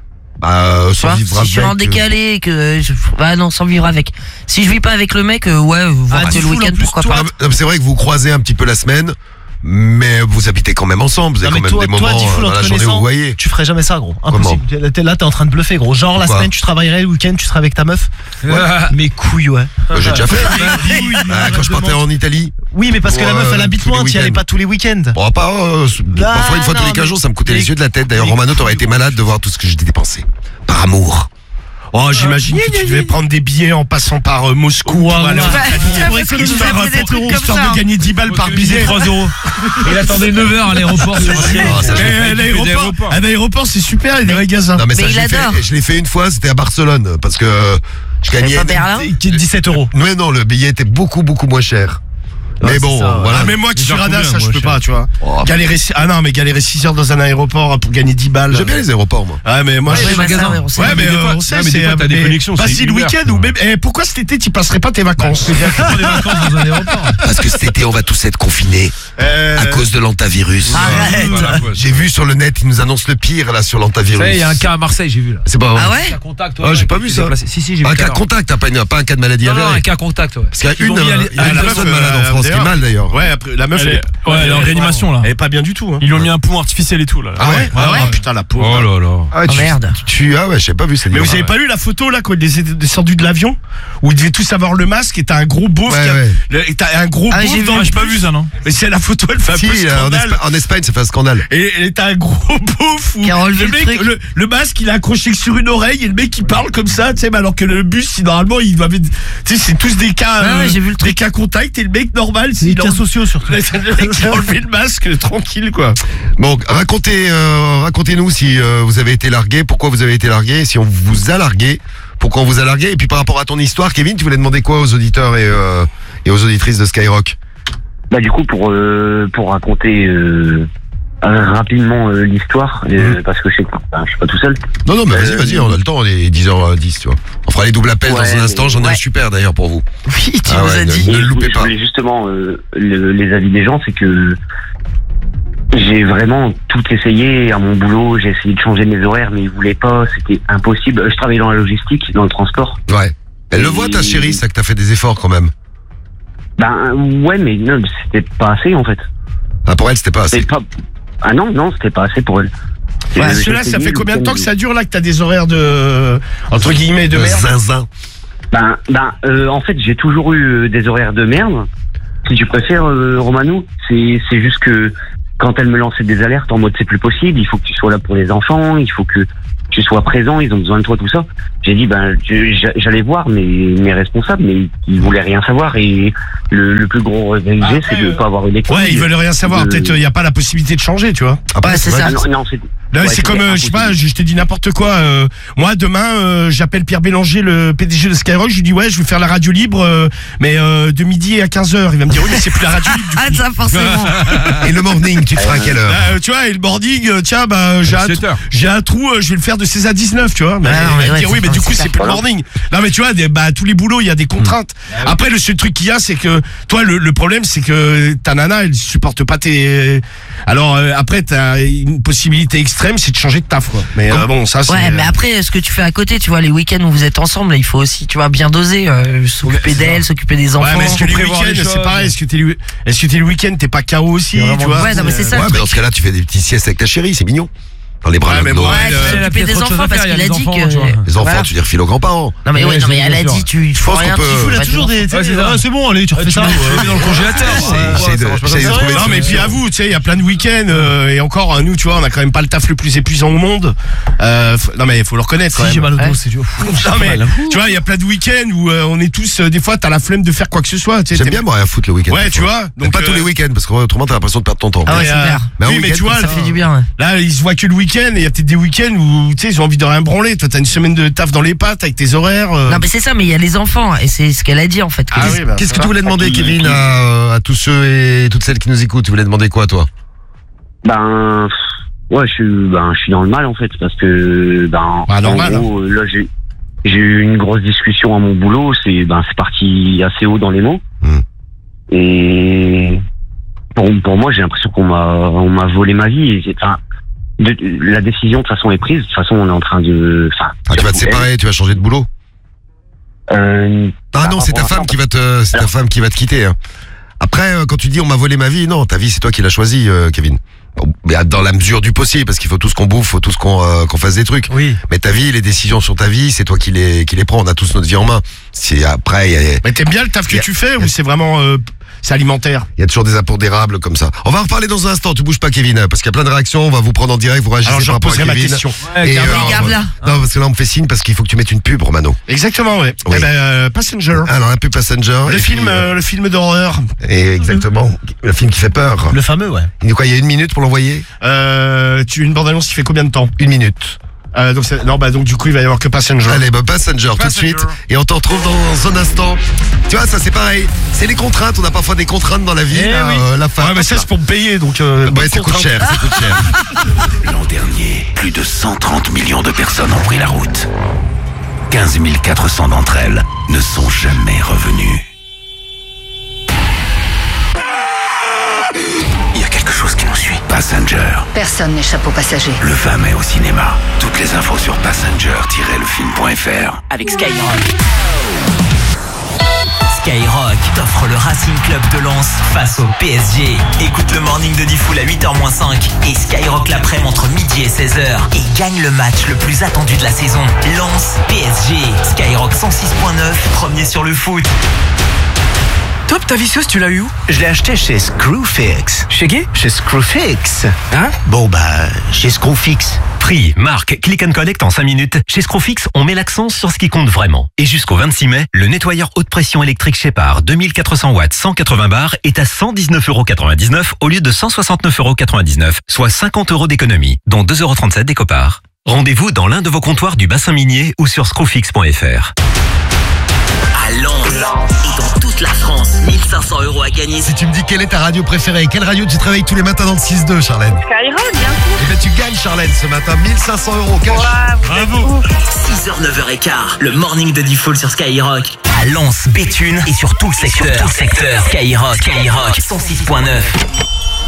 S1: Bah,
S2: Tu
S1: sans
S2: vois,
S1: vivre
S2: si je suis en
S1: avec, euh,
S2: décalé, que je... bah non, sans vivre avec. Si je vis pas avec le mec, euh, ouais, voir
S8: Ah,
S2: que
S8: tu
S2: le
S8: fous, en
S2: week-end,
S8: plus,
S2: pourquoi
S8: toi,
S2: pas.
S1: Ah, mais c'est vrai que vous croisez un petit peu la semaine, mais vous habitez quand même ensemble. Vous avez
S8: Non,
S1: quand
S8: mais
S1: même
S8: toi,
S1: des
S8: toi,
S1: moments
S8: Diffoul,
S1: euh,
S8: en
S1: dans
S8: te
S1: la journée où
S8: connaissant,
S1: vous voyez.
S8: tu ferais jamais ça, gros. Impossible. T'es- Là, t'es en train de bluffer, gros. Genre, la
S1: Pourquoi
S8: semaine, tu travaillerais, le week-end, tu serais avec ta meuf. Mais couilles, ouais.
S1: Bah, j'ai déjà fait.
S8: Oui,
S1: Ah, quand je partais en Italie.
S8: Oui, mais parce que la
S1: Ouais,
S8: meuf, elle habite
S1: tous les
S8: loin, t'y allais
S1: week-ends.
S8: pas tous les week-ends.
S1: Bon, pas, euh,
S8: Ah,
S1: parfois une fois
S8: non,
S1: tous les quinze
S8: mais-
S1: jours, ça me coûtait
S8: mais-
S1: les yeux de la tête. D'ailleurs,
S8: mais
S1: Romano, t'aurais été
S8: couilles,
S1: malade de voir tout ce que j'ai dépensé. Par amour.
S7: Oh, j'imagine que tu devais prendre des billets en passant par euh, Moscou.
S8: Ouais,
S7: pour aller
S8: ouais.
S7: en
S2: Ouais,
S7: Italie.
S2: parce que
S7: Histoire,
S2: vous avez des
S7: euh,
S2: trucs comme
S7: histoire
S2: ça.
S7: de gagner dix balles par billet.
S9: trois euros. Il attendait neuf heures à l'aéroport. sur un siège.
S1: Ah, ça, je l'ai
S7: Mais,
S1: fait.
S7: à l'aéroport, à l'aéroport, c'est super, il y a des magasins.
S1: Non, mais, ça,
S2: Mais
S1: je
S2: il
S1: l'ai fait,
S2: adore.
S1: je l'ai fait une fois, c'était à Barcelone, parce que euh, je
S2: C'est
S1: gagnais.
S2: pas Berlin
S8: Qui est de dix-sept euros.
S1: Mais non, le billet était beaucoup, beaucoup moins cher. Mais
S8: c'est
S1: bon,
S8: ça, ouais.
S1: voilà.
S7: Ah, mais moi qui
S9: Ils
S7: suis
S9: en
S7: radin,
S9: combien,
S7: ça je
S9: moi,
S7: peux
S9: cher.
S7: pas, tu vois.
S1: Oh,
S7: Galérer, ah non, mais galérer six heures dans un aéroport pour gagner dix balles.
S1: J'aime bien les aéroports, moi.
S7: Ouais, mais moi,
S2: Ouais,
S7: je
S2: bah,
S7: suis
S2: ça, ouais, on sait.
S7: Ouais, mais,
S3: Mais des
S7: euh,
S3: fois-
S7: on sait,
S3: ouais, mais des
S7: c'est.
S3: fois, t'as des
S7: mais
S3: connexions,
S7: Vas-y
S3: c'est
S7: le
S3: hiver,
S7: week-end
S3: quoi.
S7: ou même. Eh, pourquoi cet été tu passerais pas tes vacances
S9: Prends des vacances dans un aéroport.
S1: Parce que cet été, on va tous être confinés
S7: Euh,
S1: à cause de l'antavirus.
S2: Arrête.
S3: Voilà, quoi.
S1: J'ai vu sur le net, ils nous annoncent le pire là sur
S9: Ça y
S1: l'antavirus.
S9: est, il y a un cas à Marseille, j'ai vu là.
S1: C'est pas vrai.
S2: Ah ouais?
S9: Un contact.
S1: Ah, j'ai pas vu ça.
S9: Si, si, j'ai vu.
S1: Un
S9: tout à
S1: cas
S9: l'heure.
S1: contact, hein, pas, une- pas un cas de maladie
S9: Non, non,
S1: avérée.
S9: un cas contact, ouais.
S1: Parce qu'il y a
S9: Ils
S1: une,
S9: ont mis à
S1: euh,
S9: l'é-
S1: il y a
S9: à
S1: une
S9: la
S1: personne
S7: meuf,
S1: malade en
S7: euh,
S1: France, qui est
S7: d'ailleurs.
S1: mal d'ailleurs.
S7: Ouais, après, la meuf,
S9: Elle
S7: elle,
S9: est- ouais, elle est en réanimation là.
S7: elle est pas bien du tout. Hein.
S9: Ils lui ont mis un poumon artificiel et tout là.
S1: Ah ouais
S7: Ah ouais, putain, la pauvre.
S3: Oh là là.
S1: Ah,
S2: Oh,
S1: tu,
S2: merde.
S1: Tu, ah ouais, j'ai pas vu ça.
S7: Mais vous avez pas lu la photo là quand ils étaient descendus de l'avion où ils devaient tous avoir le masque et t'as un gros beauf
S1: Ouais,
S7: qui a-
S1: ouais.
S7: le- et t'as un gros
S2: Ah,
S7: beauf
S2: j'ai vu.
S7: dans
S9: Ah,
S7: le
S9: j'ai pas vu ça, non.
S7: Mais c'est la photo, elle fait un
S1: Si,
S7: peu
S1: euh, en,
S7: scandale.
S1: Espa- en Espagne, ça fait un scandale.
S7: Et et t'as un gros beauf où
S2: Qui a relevé
S7: le,
S2: le
S7: mec,
S2: truc.
S7: le, le masque il est accroché que sur une oreille et le mec il parle comme ça, tu sais, mais alors que le bus, il, normalement, il doit, tu sais, c'est tous des cas,
S2: Ouais, ouais, j'ai vu le
S7: des
S2: truc.
S7: cas contacts et le mec normal, c'est
S8: C'est des
S7: il
S8: cas
S7: enlève-
S8: sociaux surtout.
S7: le mec il a enlevé le masque tranquille quoi.
S1: Bon, racontez, euh, racontez-nous si euh, vous avez été largué, pourquoi vous avez été largué, si on vous a largué, pourquoi on vous a largué, et puis par rapport à ton histoire, Kevin, tu voulais demander quoi aux auditeurs et, euh, et aux auditrices de Skyrock?
S6: Bah du coup pour euh, pour raconter euh, euh, rapidement euh, l'histoire euh, parce que je sais que enfin, je suis pas tout seul.
S1: Non, non, mais vas-y,
S6: Euh,
S1: vas-y, on a le temps, on est dix heures dix, tu vois. On fera les doubles appels
S6: Ouais,
S1: dans un instant, j'en ai
S2: ouais.
S1: un super d'ailleurs pour vous.
S2: Oui, tu
S1: Ah
S2: nous
S1: ouais,
S2: as
S1: ne-
S2: dit.
S1: ne
S6: Et
S1: le loupez
S6: je
S1: pas.
S6: voulais justement euh, le- les avis des gens, c'est que j'ai vraiment tout essayé à mon boulot, j'ai essayé de changer mes horaires mais ils voulaient pas, c'était impossible. Je travaillais dans la logistique, dans le transport.
S1: Ouais. Elle le
S6: Et-
S1: voit ta chérie, ça que t'as fait des efforts quand même.
S6: Ben ouais mais non, c'était pas assez en fait.
S1: Ah, pour elle, c'était pas assez.
S6: C'était pas Ah non non, c'était pas assez pour elle.
S7: Ouais,
S6: Euh,
S7: Cela,
S6: j'ai
S7: ça
S6: essayé
S7: fait combien de
S6: le
S7: temps que
S6: week-end.
S7: ça dure là que t'as des horaires de entre guillemets de
S1: Le
S7: merde?
S1: zinzin.
S6: Ben, ben euh, en fait, j'ai toujours eu euh, des horaires de merde. Si tu préfères, euh, Romano, c'est c'est juste que
S10: quand elle me lançait des alertes en mode c'est plus possible, il faut que tu sois là pour les enfants, il faut que tu sois présent, ils ont besoin de toi, tout ça. J'ai dit, ben, je- j'allais voir mes, mes responsables, mais ils voulaient rien savoir. Et le, le plus gros regret que j'ai, c'est de ne pas avoir eu les couilles.
S7: Ouais, ils veulent rien savoir.
S10: de-
S7: Peut-être il y a pas la possibilité de changer, tu vois.
S2: Ouais, c'est ça.
S10: Ah non, non, c'est
S7: Non,
S10: ouais,
S7: c'est
S10: c'était
S7: comme, euh, je sais pas, je, je t'ai dit n'importe quoi. euh, moi, demain, euh, j'appelle Pierre Bélanger, le P D G de Skyrock. Je lui dis, ouais, je vais faire la radio libre, euh, mais euh, de midi à quinze heures. Il va me dire, oui, mais c'est plus la radio libre. Du
S2: Ah,
S7: coup.
S2: ça, forcément.
S1: Et le morning, tu te feras à quelle heure?
S7: Bah, euh, tu vois, et le boarding, euh, tiens, bah, j'ai un,
S3: dix-sept heures.
S7: j'ai un trou, euh, je vais le faire de seize à dix-neuf, tu vois. Mais,
S2: Ah, non, mais
S7: il va me
S2: ouais,
S7: dire,
S2: c'est
S7: oui, mais
S2: pas-
S7: du coup,
S2: c'est
S7: c'est plus le morning. Non, mais tu vois, des, bah, tous les boulots, il y a des contraintes. Après, le seul truc qu'il y a, c'est que, toi, le, le problème, c'est que ta nana, elle supporte pas tes, alors, euh, après, t'as une possibilité extrême, c'est de changer de taf, quoi. Mais, euh, bon, ça, c'est.
S2: Ouais, mais après, ce que tu fais à côté, tu vois, les week-ends où vous êtes ensemble, là, il faut aussi, tu vois, bien doser, euh, s'occuper d'elle, s'occuper des enfants.
S7: Ouais, mais est-ce que les
S9: prévoir
S7: week-ends,
S9: les
S7: c'est
S9: choses.
S7: pareil, est-ce que t'es le, est-ce que t'es le week-end, t'es pas K O aussi, tu vois?
S2: Ouais, non, mais c'est ça
S1: Ouais,
S2: le
S1: mais
S2: truc.
S1: dans ce cas-là, tu fais des petits siestes avec ta chérie, c'est mignon. Dans les bras
S7: Ouais,
S1: l'un
S7: mais
S1: de
S7: bon,
S1: l'autre.
S2: Ouais,
S7: elle, euh,
S2: tu
S9: elle a
S2: s'occuper
S9: peut-être
S2: des
S9: autre chose
S2: enfants
S9: à
S2: parce
S9: faire, il y
S2: qu'il
S9: a
S2: a
S9: les
S2: dit
S9: enfants, tu vois.
S2: que.
S1: Les enfants,
S2: Voilà.
S1: tu les refiles aux grands-parents.
S2: Non, mais ouais,
S9: Ouais,
S2: non, mais
S9: bien
S2: elle a
S9: sûr.
S2: dit, tu
S1: Je
S2: fais
S1: pense
S2: rien.
S1: qu'on peut-
S2: tu
S8: Il
S2: fais
S8: a
S2: pas
S8: toujours
S2: de-
S8: des. tu sais,
S9: Ouais, c'est
S8: ah,
S9: ça.
S8: c'est bon, allez, tu refais ça.
S9: Dans le congélateur.
S1: J'essaie de, j'essaie de trouver.
S7: Non, mais puis à vous, tu sais, il y a plein de week-ends, euh, et encore, euh, nous, tu vois, on a quand même pas le taf le plus épuisant au monde. Euh, faut- non, mais il faut le reconnaître, quand
S8: Si j'ai
S7: même.
S8: mal au
S2: Ouais.
S8: dos, c'est dur.
S7: Non, mais, tu vois, il y a plein de week-ends où euh, on est tous, euh, des fois, t'as la flemme de faire quoi que ce soit, tu sais.
S1: J'aime
S7: t'es-
S1: bien moi rien foutre le week-end.
S7: Ouais, tu
S1: parfois.
S7: vois.
S1: Mais pas tous
S7: euh,
S1: les week-ends, parce qu'autrement t'as l'impression de perdre ton temps.
S2: Ah ouais,
S7: et,
S2: c'est
S7: euh,
S2: clair.
S1: Mais un
S7: oui, mais
S1: week-end,
S7: tu vois,
S2: Ça fait du bien, ouais.
S7: là, ils se voient que le week-end, et il y a peut-être des week-ends où, tu sais, ils ont envie de rien branler. Toi, t'as une semaine de taf dans les pattes avec tes horaires. euh.
S2: Non, mais c'est ça, mais il y a les enfants, et c'est ce qu'elle a dit, en fait. que
S7: Ah
S2: les-
S7: oui, bah,
S1: Qu'est-ce
S7: ça
S1: que tu
S7: va.
S1: voulais demander, Kevin, à, à tous ceux et toutes celles qui nous écoutent? Tu voulais demander quoi, toi?
S10: Ben, ouais, je suis, ben, je suis dans le mal en fait parce que, ben,
S7: Bah,
S10: en
S7: normal,
S10: gros, là, j'ai, j'ai eu une grosse discussion à mon boulot. C'est, ben, c'est parti assez haut dans les mots.
S1: Hmm.
S10: Et pour, pour moi, j'ai l'impression qu'on m'a, on m'a volé ma vie. Et c'est- enfin, de- la décision de toute façon est prise. De toute façon, on est en train de, enfin,
S1: Ah, tu vas te séparer, tu vas changer de boulot?
S10: Euh,
S1: Ah
S10: bah,
S1: non, c'est ta
S10: pour
S1: femme
S10: l'instant,
S1: qui va te, c'est ta
S10: Alors-
S1: femme qui va te quitter. hein. Après, euh, quand tu dis on m'a volé ma vie, non, ta vie c'est toi qui l'as choisie, euh, Kevin. Bon, mais dans la mesure du possible, parce qu'il faut tous qu'on bouffe, faut tous qu'on euh, qu'on fasse des trucs.
S8: Oui.
S1: Mais ta vie, les décisions sur ta vie, c'est toi qui les qui les prends. On a tous notre vie en main. C'est après, il y a,
S7: Mais t'aimes bien le taf que
S1: Y a-
S7: tu fais ou c'est vraiment, euh, c'est alimentaire?
S1: il y a toujours des apports d'érable comme ça. On va en reparler dans un instant. Tu bouges pas, Kevin, parce qu'il y a plein de réactions. On va vous prendre en direct, vous réagissez
S7: Alors, je
S1: par rapport à
S7: reposerai ma
S1: Kevin.
S7: question.
S1: Et,
S2: garde-la,
S1: euh,
S2: garde-la.
S1: Non, parce que là on me fait signe parce qu'il faut que tu mettes une pub, Romano.
S7: Exactement, ouais.
S1: Oui.
S7: Eh ben, euh, Passenger.
S1: Alors un pub Passenger.
S7: Le
S1: et
S7: film,
S1: puis, euh,
S7: euh, le film d'horreur.
S1: Et exactement, le film qui fait peur.
S8: Le fameux, ouais.
S1: Il dit quoi, il y a une minute pour l'envoyer?
S7: Euh, tu une bande annonce qui fait combien de temps?
S1: Une minute.
S7: Euh, donc c'est- non, bah donc du coup il va y avoir que Passenger.
S1: Allez, bah Passenger, tout de
S7: Passenger.
S1: suite. Et on te retrouve dans un instant. Tu vois, ça c'est pareil. C'est les contraintes. On a parfois des contraintes dans la vie.
S7: Eh
S1: là,
S7: oui.
S1: euh, la fin.
S7: Ouais, mais ça c'est pour me payer, donc. Euh,
S1: Ouais, ça coûte cher, ça coûte cher.
S5: L'an dernier, plus de cent trente millions de personnes ont pris la route. quinze mille quatre cents d'entre elles ne sont jamais revenues. Il y a quelque chose qui nous suit. Passenger,
S11: Personne n'échappe aux passagers.
S5: le vingt mai au cinéma. Toutes les infos sur passenger tiret le film point f r.
S12: Avec Skyrock. Skyrock t'offre le Racing Club de Lens face au P S G. Écoute le morning de Diffoul à huit heures moins cinq et Skyrock l'après-midi entre midi et seize heures. Et gagne le match le plus attendu de la saison. Lens P S G. Skyrock cent six point neuf, premier sur le foot.
S13: Top, ta visseuse, tu l'as eu où?
S5: Je l'ai acheté chez Screwfix.
S13: Chez qui?
S5: Chez Screwfix.
S13: Hein?
S5: Bon bah, chez Screwfix.
S14: Prix, marque, click and collect en cinq minutes. Chez Screwfix, on met l'accent sur ce qui compte vraiment. Et jusqu'au vingt-six mai, le nettoyeur haute pression électrique Shepard deux mille quatre cents watts cent quatre-vingts bars est à cent dix-neuf euros quatre-vingt-dix-neuf au lieu de cent soixante-neuf euros quatre-vingt-dix-neuf, soit cinquante euros d'économie, dont deux euros trente-sept d'éco-part. Rendez-vous dans l'un de vos comptoirs du bassin minier ou sur screwfix point f r.
S12: À Lens et dans toute la France, mille cinq cents euros à gagner.
S1: Si tu me dis quelle est ta radio préférée, quelle radio tu travailles tous les matins dans le six deux, Charlène?
S15: Skyrock, bien sûr.
S1: Eh ben tu gagnes, Charlène, ce matin, mille cinq cents euros cash.
S12: Bravo. six heures neuf heures quinze, le morning de Diffoul sur Skyrock. À Lens, Béthune et sur tout le secteur. Tout le secteur. Skyrock, Skyrock cent six point neuf.